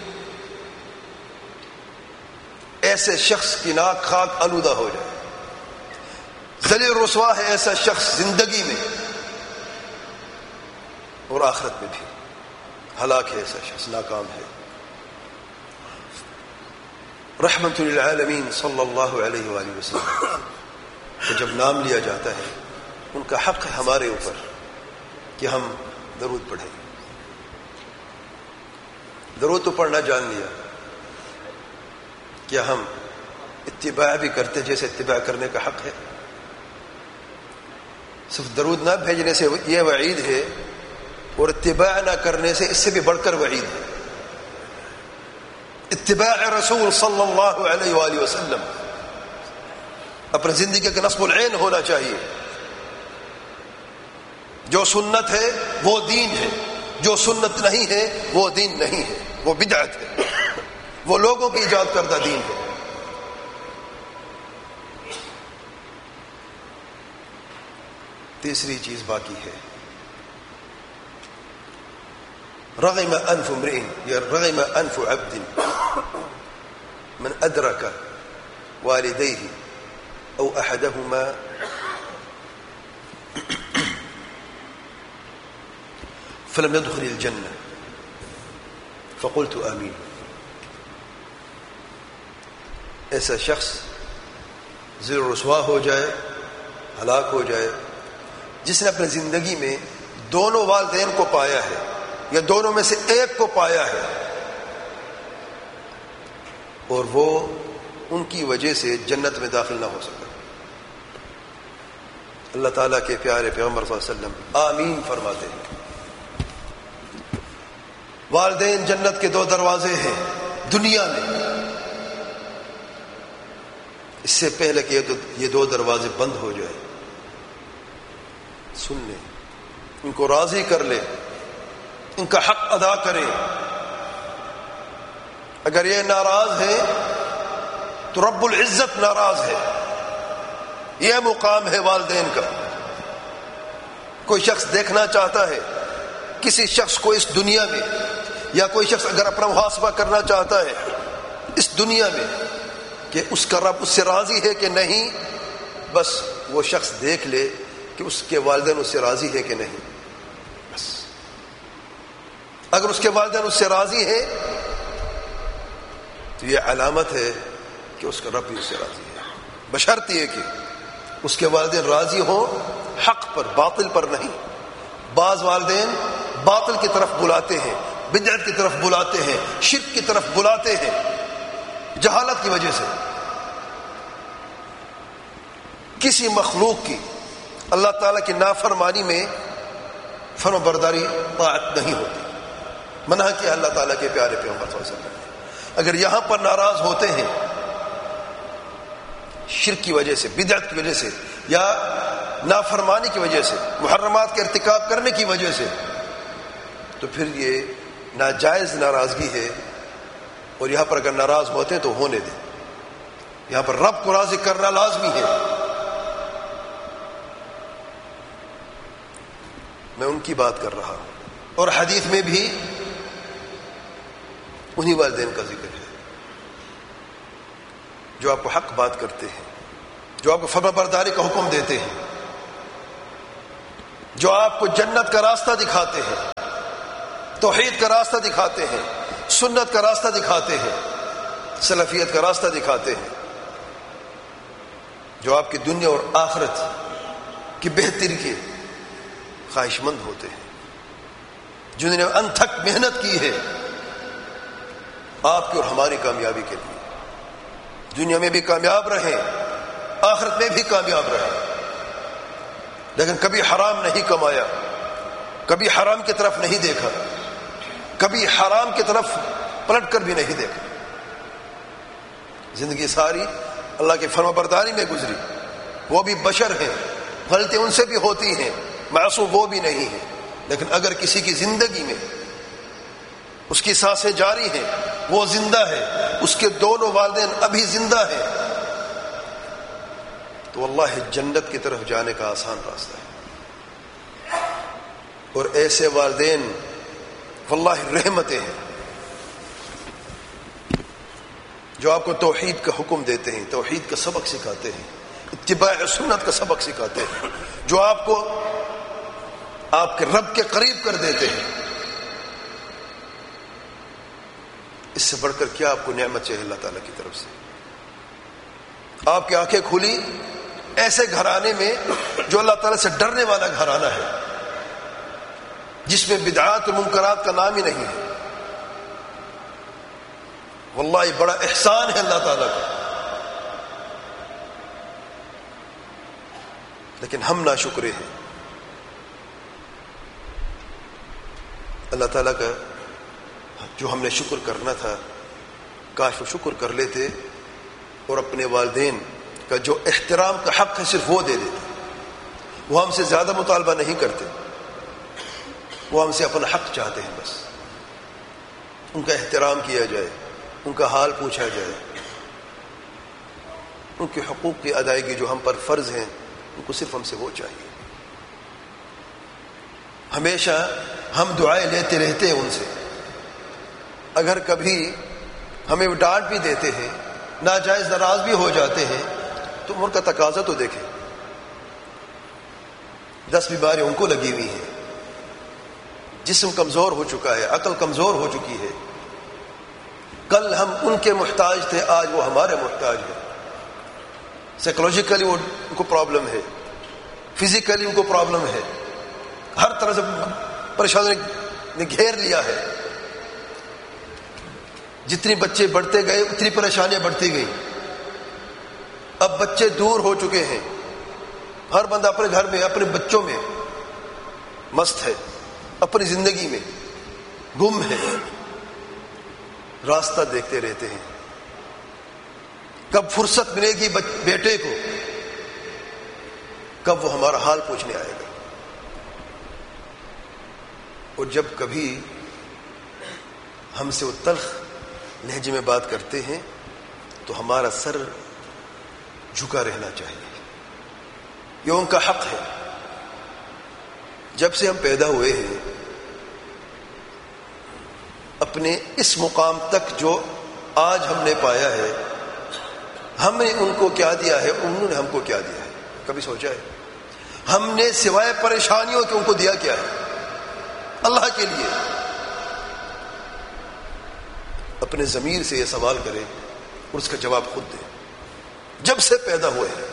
ایسے شخص کی ناک خاک آلودہ ہو جائے. ذلیل رسوا ہے ایسا شخص زندگی میں اور آخرت میں بھی. ہلاک ہے ایسا شخص، ناکام ہے. رحمت للعالمین صلی اللہ علیہ وآلہ وسلم تو جب نام لیا جاتا ہے ان کا حق ہے ہمارے اوپر کہ ہم درود پڑھیں. درود تو پڑھنا جان لیا، کیا ہم اتباع بھی کرتے جیسے اتباع کرنے کا حق ہے؟ صرف درود نہ بھیجنے سے یہ وعید ہے اور اتباع نہ کرنے سے اس سے بھی بڑھ کر وعید ہے. اتباع رسول صلی اللہ علیہ وآلہ وسلم اپنی زندگی کا نصب العین ہونا چاہیے. جو سنت ہے وہ دین ہے، جو سنت نہیں ہے وہ دین نہیں ہے، وہ بدعت ہے، وہ لوگوں کی ایجاد کردہ دین ہے. تیسری چیز باقی ہے، رغم انف امرئ یا رغم انف عبد من ادرك والديه او احدهما فلم يدخل الجنة فقلت آمین. ایسا شخص ذل رسوا ہو جائے، ہلاک ہو جائے، جس نے اپنی زندگی میں دونوں والدین کو پایا ہے یا دونوں میں سے ایک کو پایا ہے اور وہ ان کی وجہ سے جنت میں داخل نہ ہو سکا. اللہ تعالیٰ کے پیارے پیغمبر صلی اللہ علیہ وسلم آمین فرماتے ہیں. والدین جنت کے دو دروازے ہیں دنیا میں، اس سے پہلے کہ یہ دو دروازے بند ہو جائے سن لیں، ان کو راضی کر لے، ان کا حق ادا کرے. اگر یہ ناراض ہے تو رب العزت ناراض ہے. یہ مقام ہے والدین کا. کوئی شخص دیکھنا چاہتا ہے کسی شخص کو اس دنیا میں، یا کوئی شخص اگر اپنا محاسبہ کرنا چاہتا ہے اس دنیا میں کہ اس کا رب اس سے راضی ہے کہ نہیں، بس وہ شخص دیکھ لے کہ اس کے والدین اس سے راضی ہے کہ نہیں. بس اگر اس کے والدین اس سے راضی ہے تو یہ علامت ہے کہ اس کا رب بھی اس سے راضی ہے، بشرط یہ کہ اس کے والدین راضی ہوں حق پر، باطل پر نہیں. بعض والدین باطل کی طرف بلاتے ہیں، بدعت کی طرف بلاتے ہیں، شرک کی طرف بلاتے ہیں جہالت کی وجہ سے. کسی مخلوق کی اللہ تعالیٰ کی نافرمانی میں فرما برداری طاعت نہیں ہوتی. منع کیا اللہ تعالیٰ کے پیارے پیغمبر صلی اللہ علیہ وسلم نے. اگر یہاں پر ناراض ہوتے ہیں شرک کی وجہ سے، بدعت کی وجہ سے، یا نافرمانی کی وجہ سے، محرمات کے ارتکاب کرنے کی وجہ سے، تو پھر یہ ناجائز ناراضگی ہے. اور یہاں پر اگر ناراض ہوتے ہیں تو ہونے دیں. یہاں پر رب کو راضی کرنا لازمی ہے. میں ان کی بات کر رہا ہوں. اور حدیث میں بھی انہی والدین کا ذکر ہے جو آپ کو حق بات کرتے ہیں، جو آپ کو فرما برداری کا حکم دیتے ہیں، جو آپ کو جنت کا راستہ دکھاتے ہیں. توحید کا راستہ دکھاتے ہیں، سنت کا راستہ دکھاتے ہیں، سلفیت کا راستہ دکھاتے ہیں، جو آپ کی دنیا اور آخرت کی بہتری کے خواہش مند ہوتے ہیں، جنہوں نے انتھک محنت کی ہے آپ کی اور ہماری کامیابی کے لیے، دنیا میں بھی کامیاب رہیں، آخرت میں بھی کامیاب رہیں، لیکن کبھی حرام نہیں کمایا، کبھی حرام کی طرف نہیں دیکھا، کبھی حرام کی طرف پلٹ کر بھی نہیں دیکھا، زندگی ساری اللہ کی فرما برداری میں گزری۔ وہ بھی بشر ہیں، غلطی ان سے بھی ہوتی ہیں، معصوم وہ بھی نہیں ہیں، لیکن اگر کسی کی زندگی میں اس کی سانسیں جاری ہیں، وہ زندہ ہے، اس کے دونوں والدین ابھی زندہ ہیں، تو واللہ جنت کی طرف جانے کا آسان راستہ ہے۔ اور ایسے والدین واللہ رحمتیں ہیں، جو آپ کو توحید کا حکم دیتے ہیں، توحید کا سبق سکھاتے ہیں، اتباع سنت کا سبق سکھاتے ہیں، جو آپ کو آپ کے رب کے قریب کر دیتے ہیں۔ اس سے بڑھ کر کیا آپ کو نعمت چاہیے اللہ تعالیٰ کی طرف سے؟ آپ کی آنکھیں کھلی ایسے گھرانے میں جو اللہ تعالیٰ سے ڈرنے والا گھرانہ ہے، جس میں بدعات اور منکرات کا نام ہی نہیں ہے۔ واللہ بڑا احسان ہے اللہ تعالیٰ کا، لیکن ہم ناشکرے ہیں۔ اللہ تعالیٰ کا جو ہم نے شکر کرنا تھا، کاش وہ شکر کر لیتے اور اپنے والدین کا جو احترام کا حق ہے صرف وہ دے دیتے۔ وہ ہم سے زیادہ مطالبہ نہیں کرتے، وہ ہم سے اپنا حق چاہتے ہیں، بس ان کا احترام کیا جائے، ان کا حال پوچھا جائے، ان کے حقوق کی ادائیگی جو ہم پر فرض ہیں ان کو صرف ہم سے وہ چاہیے۔ ہمیشہ ہم دعائیں لیتے رہتے ہیں ان سے، اگر کبھی ہمیں ڈانٹ بھی دیتے ہیں، ناجائز ناراض بھی ہو جاتے ہیں، تو ان کا تقاضا تو دیکھیں، دس بیماری ان کو لگی ہوئی ہیں، جسم کمزور ہو چکا ہے، عقل کمزور ہو چکی ہے، کل ہم ان کے محتاج تھے، آج وہ ہمارے محتاج ہیں۔ سائیکولوجیکلی وہ ان کو پرابلم ہے، فزیکلی ان کو پرابلم ہے، ہر طرح سے پریشانی نے گھیر لیا ہے۔ جتنی بچے بڑھتے گئے اتنی پریشانیاں بڑھتی گئی۔ اب بچے دور ہو چکے ہیں، ہر بندہ اپنے گھر میں اپنے بچوں میں مست ہے، اپنی زندگی میں گم ہے، راستہ دیکھتے رہتے ہیں کب فرصت ملے گی بیٹے کو، کب وہ ہمارا حال پوچھنے آئے گا۔ اور جب کبھی ہم سے وہ تلخ لہجے میں بات کرتے ہیں تو ہمارا سر جھکا رہنا چاہیے، یہ ان کا حق ہے۔ جب سے ہم پیدا ہوئے ہیں اپنے اس مقام تک جو آج ہم نے پایا ہے، ہم نے ان کو کیا دیا ہے، انہوں نے ہم کو کیا دیا ہے؟ کبھی سوچا ہے؟ ہم نے سوائے پریشانیوں کے ان کو دیا کیا ہے؟ اللہ کے لیے اپنے ضمیر سے یہ سوال کرے اور اس کا جواب خود دے۔ جب سے پیدا ہوئے ہیں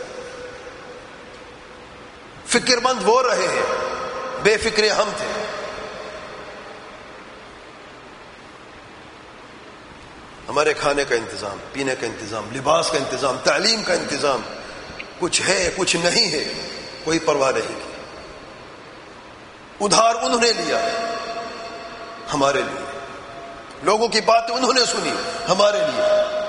فکر مند وہ رہے ہیں، بے فکرے ہم تھے۔ ہمارے کھانے کا انتظام، پینے کا انتظام، لباس کا انتظام، تعلیم کا انتظام، کچھ ہے کچھ نہیں ہے، کوئی پرواہ نہیں کی۔ ادھار انہوں نے لیا ہمارے لیے، لوگوں کی باتیں انہوں نے سنی ہمارے لیے۔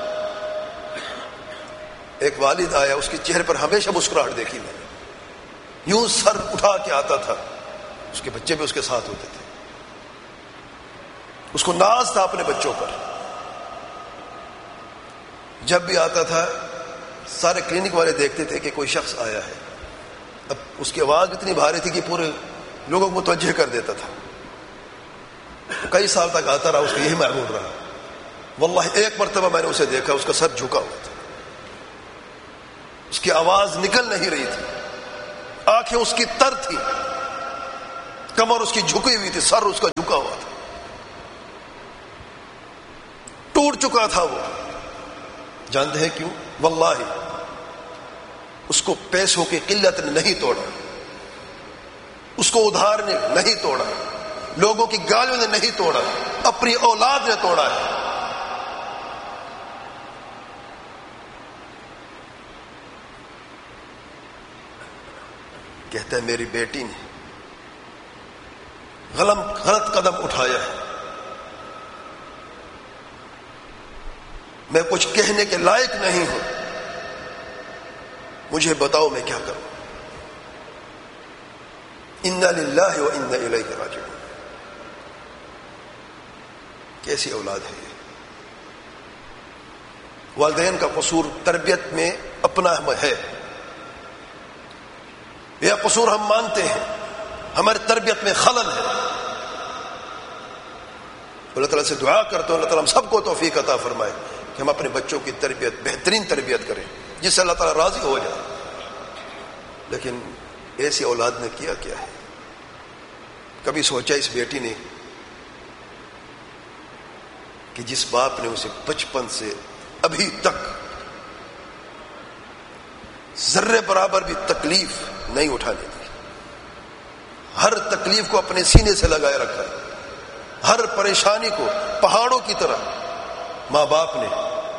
ایک والد آیا، اس کے چہرے پر ہمیشہ مسکراہٹ دیکھی میں نے، یوں سر اٹھا کے آتا تھا، اس کے بچے بھی اس کے ساتھ ہوتے تھے، اس کو ناز تھا اپنے بچوں پر۔ جب بھی آتا تھا سارے کلینک والے دیکھتے تھے کہ کوئی شخص آیا ہے، اب اس کی آواز اتنی بھاری تھی کہ پورے لوگوں کو متوجہ کر دیتا تھا۔ کئی سال تک آتا رہا، اس کا یہی معمول رہا۔ واللہ ایک مرتبہ میں نے اسے دیکھا، اس کا سر جھکا ہوا تھا، اس کی آواز نکل نہیں رہی تھی، آنکھیں اس کی تر تھی، کمر اس کی جھکی ہوئی تھی، سر اس کا جھکا ہوا تھا۔ چکا تھا وہ. جانتے ہیں کیوں؟ واللہ اس کو پیسوں کی قلت نے نہیں توڑا، اس کو ادھار نے نہیں توڑا، لوگوں کی گالیوں نے نہیں توڑا، اپنی اولاد نے توڑا ہے. کہتا ہے میری بیٹی نے غلط غلط قدم اٹھایا ہے، میں کچھ کہنے کے لائق نہیں ہوں، مجھے بتاؤ میں کیا کروں. انا للہ و انا الیہ راجعون. کیسی اولاد ہے یہ؟ والدین کا قصور تربیت میں اپنا ہے، یہ قصور ہم مانتے ہیں، ہماری تربیت میں خلل ہے. اللہ تعالیٰ سے دعا کرتا ہوں اللہ تعالیٰ ہم سب کو توفیق عطا فرمائے کہ ہم اپنے بچوں کی تربیت بہترین تربیت کریں جس سے اللہ تعالیٰ راضی ہو جائے. لیکن ایسی اولاد نے کیا کیا ہے؟ کبھی سوچا اس بیٹی نے کہ جس باپ نے اسے بچپن سے ابھی تک ذرے برابر بھی تکلیف نہیں اٹھانے دی، ہر تکلیف کو اپنے سینے سے لگائے رکھا، ہر پریشانی کو پہاڑوں کی طرح ماں باپ نے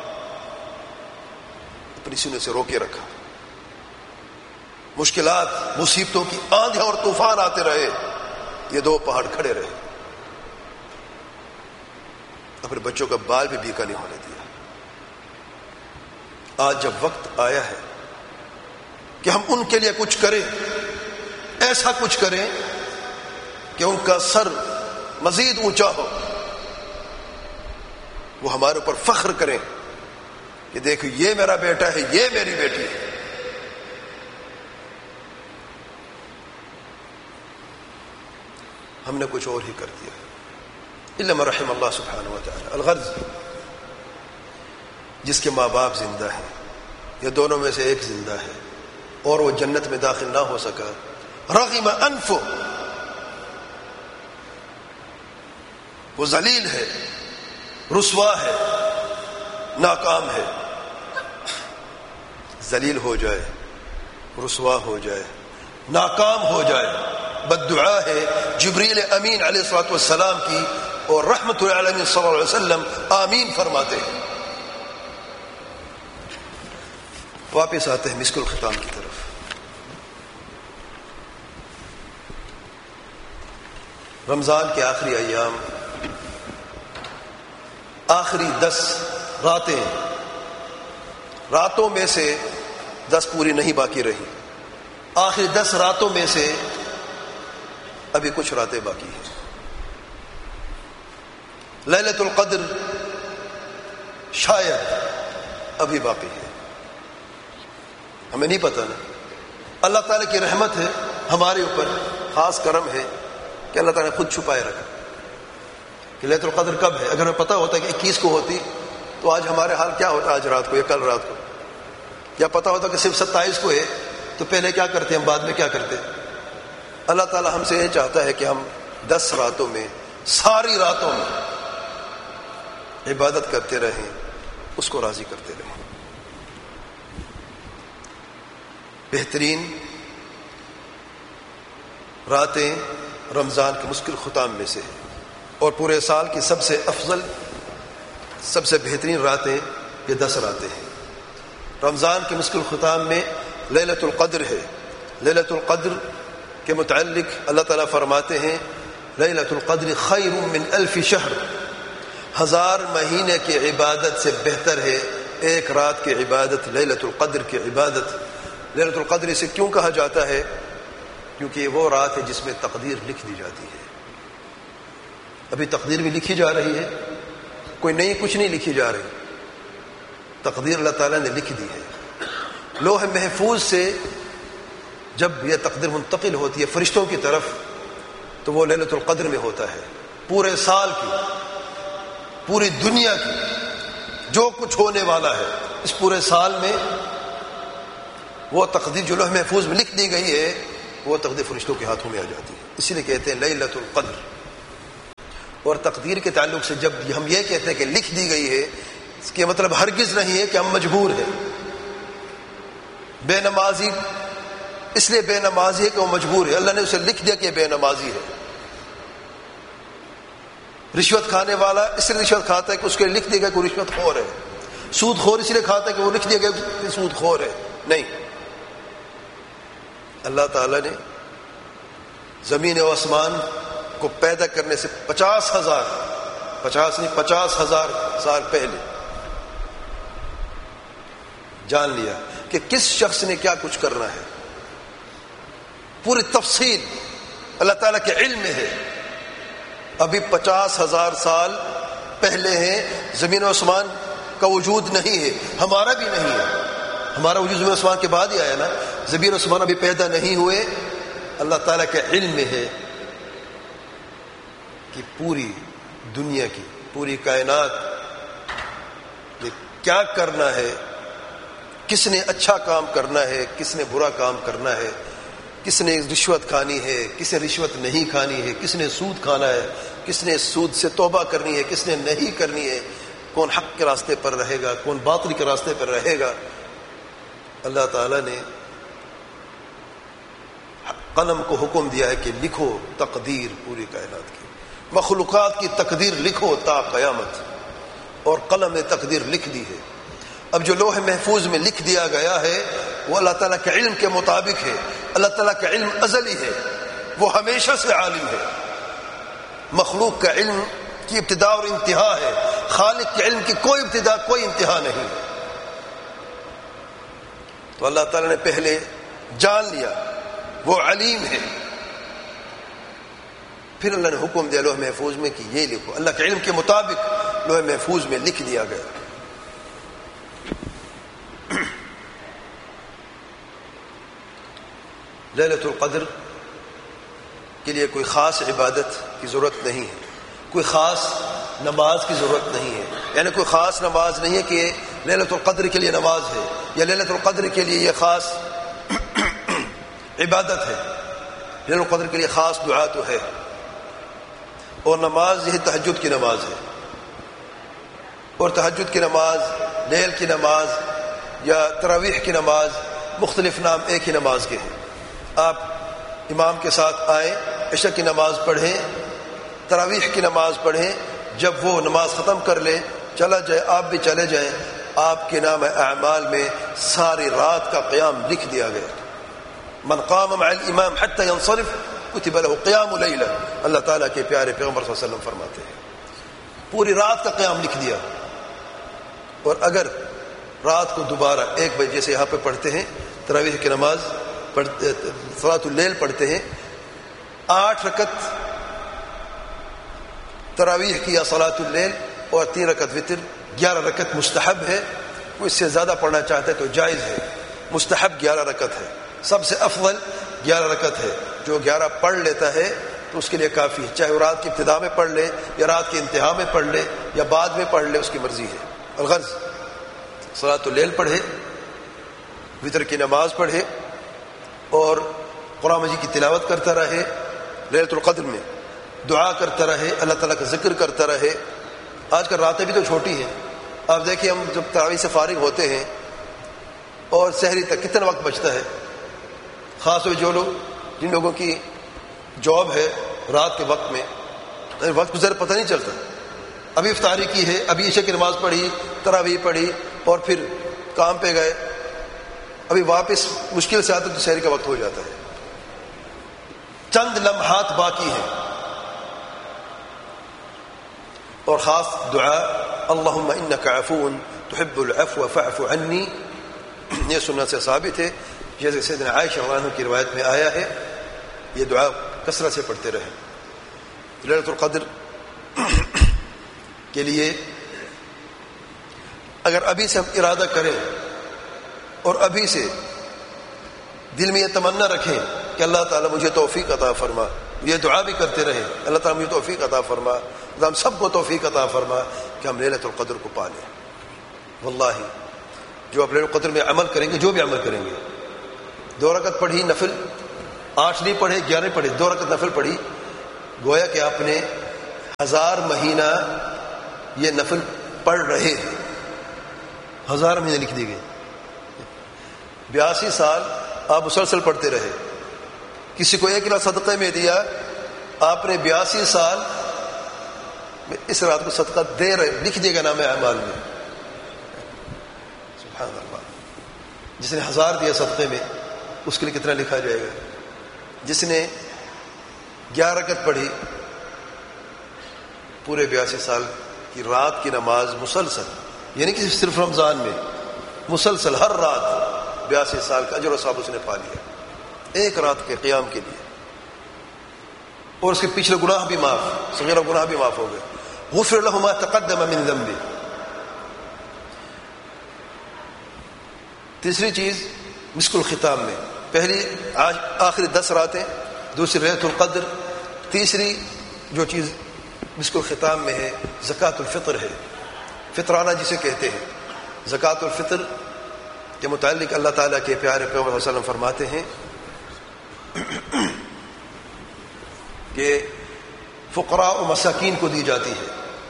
اپنی سینے سے روکے رکھا. مشکلات مصیبتوں کی آندھیں اور طوفان آتے رہے، یہ دو پہاڑ کھڑے رہے، اپنے بچوں کا بال بھی بیکا نہیں ہونے دیا. آج جب وقت آیا ہے کہ ہم ان کے لیے کچھ کریں، ایسا کچھ کریں کہ ان کا سر مزید اونچا ہو، وہ ہمارے اوپر فخر کریں کہ دیکھو یہ میرا بیٹا ہے، یہ میری بیٹی ہے. ہم نے کچھ اور ہی کر دیا. الا من رحم اللہ سبحانہ و تعالی. الغرض جس کے ماں باپ زندہ ہیں یا دونوں میں سے ایک زندہ ہے اور وہ جنت میں داخل نہ ہو سکا، رغم انفو، وہ ذلیل ہے، رسوا ہے، ناکام ہے. ذلیل ہو جائے، رسوا ہو جائے، ناکام ہو جائے، بددعا ہے جبریل امین علیہ الصلوۃ والسلام کی، اور رحمت العالمین صلی اللہ علیہ وسلم آمین فرماتے ہیں. واپس آتے ہیں مسک الختام کی طرف. رمضان کے آخری ایام، آخری دس راتیں، راتوں میں سے دس پوری نہیں باقی رہی، آخری دس راتوں میں سے ابھی کچھ راتیں باقی ہیں. لیلۃ القدر شاید ابھی باقی ہے، ہمیں نہیں پتہ نا. اللہ تعالیٰ کی رحمت ہے ہمارے اوپر، خاص کرم ہے کہ اللہ تعالیٰ نے خود چھپائے رکھا کہ لیلۃ القدر کب ہے. اگر ہمیں پتہ ہوتا کہ اکیس کو ہوتی تو آج ہمارے حال کیا ہوتا، آج رات کو یا کل رات کو. یا پتہ ہوتا کہ صرف ستائیس کو ہے تو پہلے کیا کرتے ہم، بعد میں کیا کرتے. اللہ تعالیٰ ہم سے یہ چاہتا ہے کہ ہم دس راتوں میں، ساری راتوں میں عبادت کرتے رہیں، اس کو راضی کرتے رہیں. بہترین راتیں رمضان کے مشکل ختام میں سے ہے، اور پورے سال کی سب سے افضل، سب سے بہترین راتیں یہ دس راتیں ہیں. رمضان کے مشکل ختام میں لیلۃ القدر ہے. لیلۃ القدر کے متعلق اللہ تعالیٰ فرماتے ہیں لیلۃ القدر خیر من الف شہر، ہزار مہینے کی عبادت سے بہتر ہے ایک رات کی عبادت، لیلۃ القدر کی عبادت. لیلۃ القدر اسے کیوں کہا جاتا ہے؟ کیونکہ یہ وہ رات ہے جس میں تقدیر لکھ دی جاتی ہے. ابھی تقدیر بھی لکھی جا رہی ہے، کوئی نئی کچھ نہیں لکھی جا رہی، تقدیر اللہ تعالیٰ نے لکھ دی ہے. لوح محفوظ سے جب یہ تقدیر منتقل ہوتی ہے فرشتوں کی طرف تو وہ لیلۃ القدر میں ہوتا ہے. پورے سال کی، پوری دنیا کی جو کچھ ہونے والا ہے اس پورے سال میں، وہ تقدیر جو لوح محفوظ میں لکھ دی گئی ہے وہ تقدیر فرشتوں کے ہاتھوں میں آ جاتی ہے. اسی لیے کہتے ہیں لیلۃ القدر. اور تقدیر کے تعلق سے جب ہم یہ کہتے ہیں کہ لکھ دی گئی ہے، اس کے مطلب ہرگز نہیں ہے کہ ہم مجبور ہیں. بے نمازی اس لیے بے نمازی ہے کہ وہ مجبور ہے. اللہ نے اسے لکھ دیا کہ بے نمازی ہے. رشوت کھانے والا اس لیے رشوت کھاتا ہے کہ اس کے لکھ دیا گیا کہ وہ رشوت خور ہے. سود خور اس لیے کھاتا ہے کہ وہ لکھ دیا گیا کہ سود خور ہے. نہیں، اللہ تعالیٰ نے زمین و آسمان کو پیدا کرنے سے پچاس ہزار پچاس نہیں پچاس ہزار سال پہلے جان لیا کہ کس شخص نے کیا کچھ کرنا ہے. پوری تفصیل اللہ تعالیٰ کے علم میں ہے. ابھی پچاس ہزار سال پہلے ہیں، زمین و آسمان کا وجود نہیں ہے، ہمارا بھی نہیں ہے. ہمارا وجود زمین و آسمان کے بعد ہی آیا نا. زمین و آسمان ابھی پیدا نہیں ہوئے. اللہ تعالیٰ کے علم میں ہے کہ پوری دنیا کی پوری کائنات میں کیا کرنا ہے، کس نے اچھا کام کرنا ہے، کس نے برا کام کرنا ہے، کس نے رشوت کھانی ہے، کس نے رشوت نہیں کھانی ہے، کس نے سود کھانا ہے، کس نے سود سے توبہ کرنی ہے، کس نے نہیں کرنی ہے، کون حق کے راستے پر رہے گا، کون باطل کے راستے پر رہے گا. اللہ تعالیٰ نے قلم کو حکم دیا ہے کہ لکھو تقدیر پوری کائنات کی، مخلوقات کی تقدیر لکھو تا قیامت. اور قلم نے تقدیر لکھ دی ہے. اب جو لوح محفوظ میں لکھ دیا گیا ہے وہ اللہ تعالیٰ کے علم کے مطابق ہے. اللہ تعالیٰ کا علم ازلی ہے، وہ ہمیشہ سے عالم ہے. مخلوق کا علم کی ابتدا اور انتہا ہے، خالق کے علم کی کوئی ابتدا کوئی انتہا نہیں. تو اللہ تعالیٰ نے پہلے جان لیا وہ علیم ہے، پھر اللہ نے حکم دیا لوح محفوظ میں کہ یہ لکھو. اللہ کے علم کے مطابق لوح محفوظ میں لکھ دیا گیا. لیلۃ القدر کے لیے کوئی خاص عبادت کی ضرورت نہیں ہے، کوئی خاص نماز کی ضرورت نہیں ہے. یعنی کوئی خاص نماز نہیں ہے کہ لیلۃ القدر کے لیے نماز ہے یا لیلۃ القدر کے لیے یہ خاص عبادت ہے. لیلۃ القدر کے لیے خاص دعا تو ہے. اور نماز یہ تہجد کی نماز ہے. اور تہجد کی نماز، لیل کی نماز یا تراویح کی نماز مختلف نام ایک ہی نماز کے ہیں. آپ امام کے ساتھ آئیں، عشاء کی نماز پڑھیں، تراویح کی نماز پڑھیں. جب وہ نماز ختم کر لے چلا جائے، آپ بھی چلے جائیں. آپ کے نام اعمال میں ساری رات کا قیام لکھ دیا گیا. من قام مع الامام حتى ينصرف كتب له قيام ليلة. اللہ تعالیٰ کے پیارے پیغمبر صلی اللہ علیہ وسلم فرماتے ہیں پوری رات کا قیام لکھ دیا. اور اگر رات کو دوبارہ ایک بجے جیسے یہاں پہ پڑھتے ہیں تراویح کی نماز پڑھتے، صلاۃ اللیل پڑھتے ہیں، آٹھ رکعت تراویح کی یا صلاۃ اللیل اور تین رکعت وتر، گیارہ رکعت مستحب ہے. کوئی اس سے زیادہ پڑھنا چاہتا ہے تو جائز ہے. مستحب گیارہ رکعت ہے، سب سے افضل گیارہ رکعت ہے. جو گیارہ پڑھ لیتا ہے تو اس کے لیے کافی ہے، چاہے وہ رات کی ابتدا میں پڑھ لے یا رات کی انتہا میں پڑھ لے یا بعد میں پڑھ لے، اس کی مرضی ہے. الغرض صلاۃ اللیل پڑھے، وتر کی نماز پڑھے اور قرآن مجید کی تلاوت کرتا رہے. لیلۃ القدر میں دعا کرتا رہے، اللہ تعالیٰ کا ذکر کرتا رہے. آج کل راتیں بھی تو چھوٹی ہیں. آپ دیکھیں ہم جب تراویح سے فارغ ہوتے ہیں اور سحری تک کتنا وقت بچتا ہے. خاص طور جو لوگ جن لوگوں کی جاب ہے رات کے وقت میں وقت گزر پتہ نہیں چلتا. ابھی افطاری کی ہے، ابھی عشاء کی نماز پڑھی، تراویح پڑھی اور پھر کام پہ گئے، ابھی واپس مشکل سے آتے تو سحری کا وقت ہو جاتا ہے. چند لمحات باقی ہیں. اور خاص دعا اللہم انک عفو تحب العفو فاعف عنی، یہ سنت سے ثابت ہے. جیسے سیدنا عائشہ رضی اللہ عنہا کی روایت میں آیا ہے، یہ دعا کثرت سے پڑھتے رہے. لیلۃ القدر کے لیے اگر ابھی سے ہم ارادہ کریں اور ابھی سے دل میں یہ تمنا رکھیں کہ اللہ تعالیٰ مجھے توفیق عطا فرما، یہ دعا بھی کرتے رہیں اللہ تعالیٰ مجھے توفیق عطا فرما، ہم سب کو توفیق عطا فرما کہ ہم لیلۃ القدر کو پا لیں. واللہ جو آپ لیلۃ القدر میں عمل کریں گے، جو بھی عمل کریں گے، دو رکعت پڑھی نفل، آٹھ نہیں پڑھے، گیارہ پڑھے، دو رکعت نفل پڑھی، گویا کہ آپ نے ہزار مہینہ یہ نفل پڑھ رہے ہیں. ہزار مہینے لکھ دی گئی. بیاسی سال آپ مسلسل پڑھتے رہے. کسی کو ایک رات صدقے میں دیا, آپ نے بیاسی سال میں اس رات کو صدقہ دے رہے, لکھ دے گا نام اعمال میں. سبحان اللہ. جس نے ہزار دیا صدقے میں اس کے لیے کتنا لکھا جائے گا. جس نے گیارہ رکعت پڑھی پورے بیاسی سال کی رات کی نماز مسلسل, یعنی کہ صرف رمضان میں مسلسل ہر رات بیاسی سال کا اجر و ثواب اس نے پا لیا ایک رات کے قیام کے لیے. اور اس کے پچھلے گناہ بھی معاف, صغیرہ گناہ بھی معاف ہو گئے. غفر له ما تقدم من ذنبه. تیسری چیز مسک الختام میں, پہلی آج آخری دس راتیں, دوسری لیلۃ القدر, تیسری جو چیز مسک الختام میں ہے زکوٰۃ الفطر ہے. فطرانہ جسے کہتے ہیں. زکوٰۃ الفطر کے متعلق اللہ تعالیٰ کے پیارے پیغمبر صلی اللہ علیہ وسلم فرماتے ہیں کہ فقراء و مساکین کو دی جاتی ہے.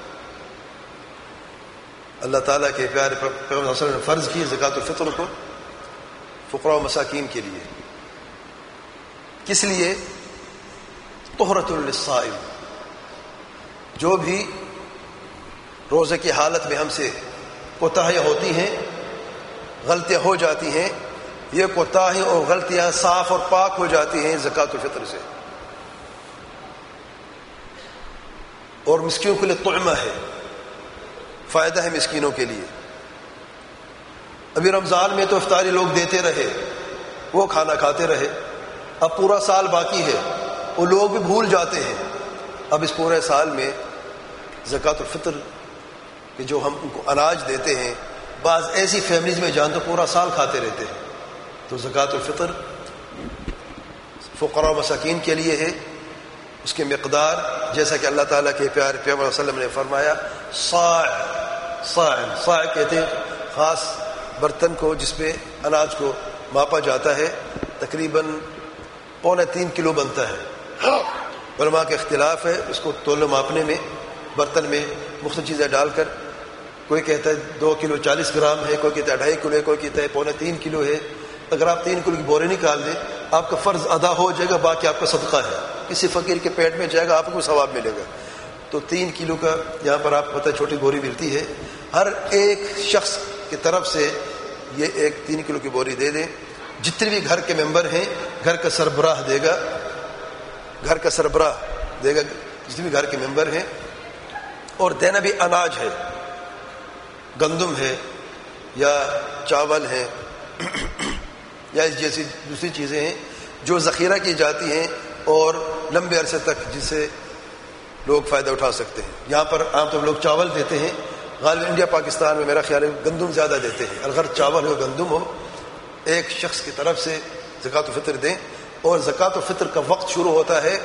اللہ تعالیٰ کے پیارے پیغمبر صلی اللہ علیہ وسلم نے فرض کی زکوٰۃ الفطر کو فقراء و مساکین کے لیے. کس لیے؟ طہرۃ للصائم. جو بھی روزے کی حالت میں ہم سے کوتاہیاں ہوتی ہیں, غلطیاں ہو جاتی ہیں, یہ کوتاہیاں اور غلطیاں صاف اور پاک ہو جاتی ہیں زکوٰۃ الفطر سے. اور مسکینوں کے لیے طعمہ ہے, فائدہ ہے مسکینوں کے لیے. ابھی رمضان میں تو افطاری لوگ دیتے رہے, وہ کھانا کھاتے رہے. اب پورا سال باقی ہے, وہ لوگ بھی بھول جاتے ہیں. اب اس پورے سال میں زکوٰۃ الفطر کہ جو ہم ان کو اناج دیتے ہیں, بعض ایسی فیملیز میں جان تو پورا سال کھاتے رہتے ہیں. تو زکوٰۃ الفطر فقراء و مساکین کے لیے ہے. اس کی مقدار جیسا کہ اللہ تعالیٰ کے پیارے پیغمبر صلی اللہ علیہ وسلم نے فرمایا, صاع صاع صاع کہتے ہیں خاص برتن کو جس پہ اناج کو ماپا جاتا ہے. تقریباً پونے تین کلو بنتا ہے. علماء کا اختلاف ہے اس کو تولنے ماپنے میں. برتن میں مختلف چیزیں ڈال کر, کوئی کہتا ہے دو کلو چالیس گرام ہے, کوئی کہتا ہے ڈھائی کلو ہے, کوئی کہتا ہے پونے تین کلو ہے. اگر آپ تین کلو کی بورے نکال دیں آپ کا فرض ادا ہو جائے گا, باقی آپ کا صدقہ ہے. کسی فقیر کے پیٹ میں جائے گا, آپ کو ثواب ملے گا. تو تین کلو کا یہاں پر آپ کو پتہ چھوٹی بوری ملتی ہے, ہر ایک شخص کی طرف سے یہ ایک تین کلو کی بوری دے دیں. جتنے بھی گھر کے ممبر ہیں گھر کا سربراہ دے گا, گھر کا سربراہ دے گا جتنے بھی گھر کے ممبر ہیں. اور دینا بھی اناج ہے, گندم ہے یا چاول ہے یا اس جیسی دوسری چیزیں ہیں جو ذخیرہ کی جاتی ہیں اور لمبے عرصے تک جس سے لوگ فائدہ اٹھا سکتے ہیں. یہاں پر عام طور پر لوگ چاول دیتے ہیں, غالباً انڈیا پاکستان میں میرا خیال ہے گندم زیادہ دیتے ہیں. اگر چاول ہو گندم ہو, ایک شخص کی طرف سے زکوٰۃ الفطر دیں. اور زکوٰۃ الفطر کا وقت شروع ہوتا ہے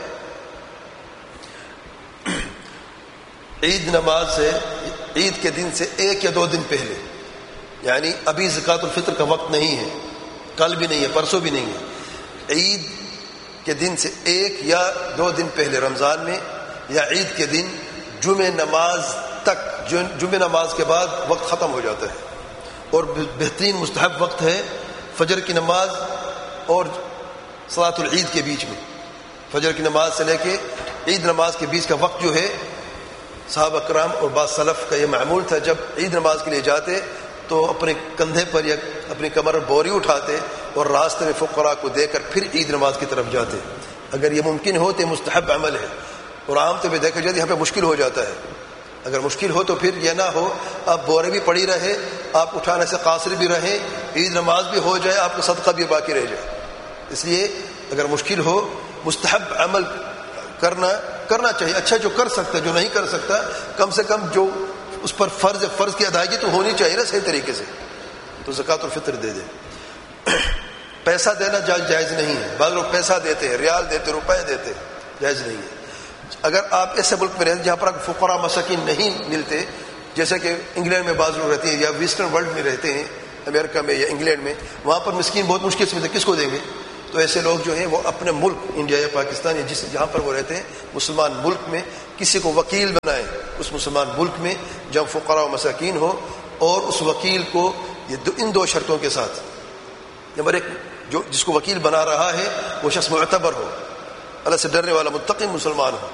عید نماز سے, عید کے دن سے ایک یا دو دن پہلے. یعنی ابھی زکوٰۃ الفطر کا وقت نہیں ہے, کل بھی نہیں ہے, پرسوں بھی نہیں ہے. عید کے دن سے ایک یا دو دن پہلے رمضان میں, یا عید کے دن جمعہ نماز تک, جمعہ نماز کے بعد وقت ختم ہو جاتا ہے. اور بہترین مستحب وقت ہے فجر کی نماز اور صلاۃ العید کے بیچ میں. فجر کی نماز سے لے کے عید نماز کے بیچ کا وقت جو ہے, صحابہ کرام اور بعض سلف کا یہ معمول تھا, جب عید نماز کے لیے جاتے تو اپنے کندھے پر یا اپنی کمر پر بوری اٹھاتے اور راستے میں فقراء کو دے کر پھر عید نماز کی طرف جاتے. اگر یہ ممکن ہو تو مستحب عمل ہے. اور عام طور پہ دیکھا جاتا ہے یہاں پہ مشکل ہو جاتا ہے. اگر مشکل ہو تو پھر یہ نہ ہو آپ بورے بھی پڑی رہے, آپ اٹھانے سے قاصر بھی رہیں, عید نماز بھی ہو جائے, آپ کو صدقہ بھی باقی رہ جائے. اس لیے اگر مشکل ہو مستحب عمل کرنا کرنا چاہیے. اچھا جو کر سکتا ہے, جو نہیں کر سکتا کم سے کم جو اس پر فرض فرض کی ادائیگی تو ہونی چاہیے نا صحیح طریقے سے, تو زکوٰۃ الفطر دے دے. پیسہ دینا جائز نہیں ہے. بعض لوگ پیسہ دیتے ہیں, ریال دیتے, روپے دیتے, جائز نہیں ہے. اگر آپ ایسے ملک میں رہتے ہیں جہاں پر فقراء مساکین نہیں ملتے, جیسے کہ انگلینڈ میں بعض لوگ رہتے ہیں یا ویسٹرن ورلڈ میں رہتے ہیں, امریکہ میں یا انگلینڈ میں, وہاں پر مسکین بہت مشکل سے ملتے, کس کو دیں گے؟ تو ایسے لوگ جو ہیں وہ اپنے ملک انڈیا یا پاکستان یا جس جہاں پر وہ رہتے ہیں مسلمان ملک میں کسی کو وکیل بنائیں اس مسلمان ملک میں جب فقراء و مساکین ہو, اور اس وکیل کو یہ دو ان دو شرطوں کے ساتھ، نمبر ایک جو جس کو وکیل بنا رہا ہے وہ شخص معتبر ہو، اللہ سے ڈرنے والا متقی مسلمان ہو،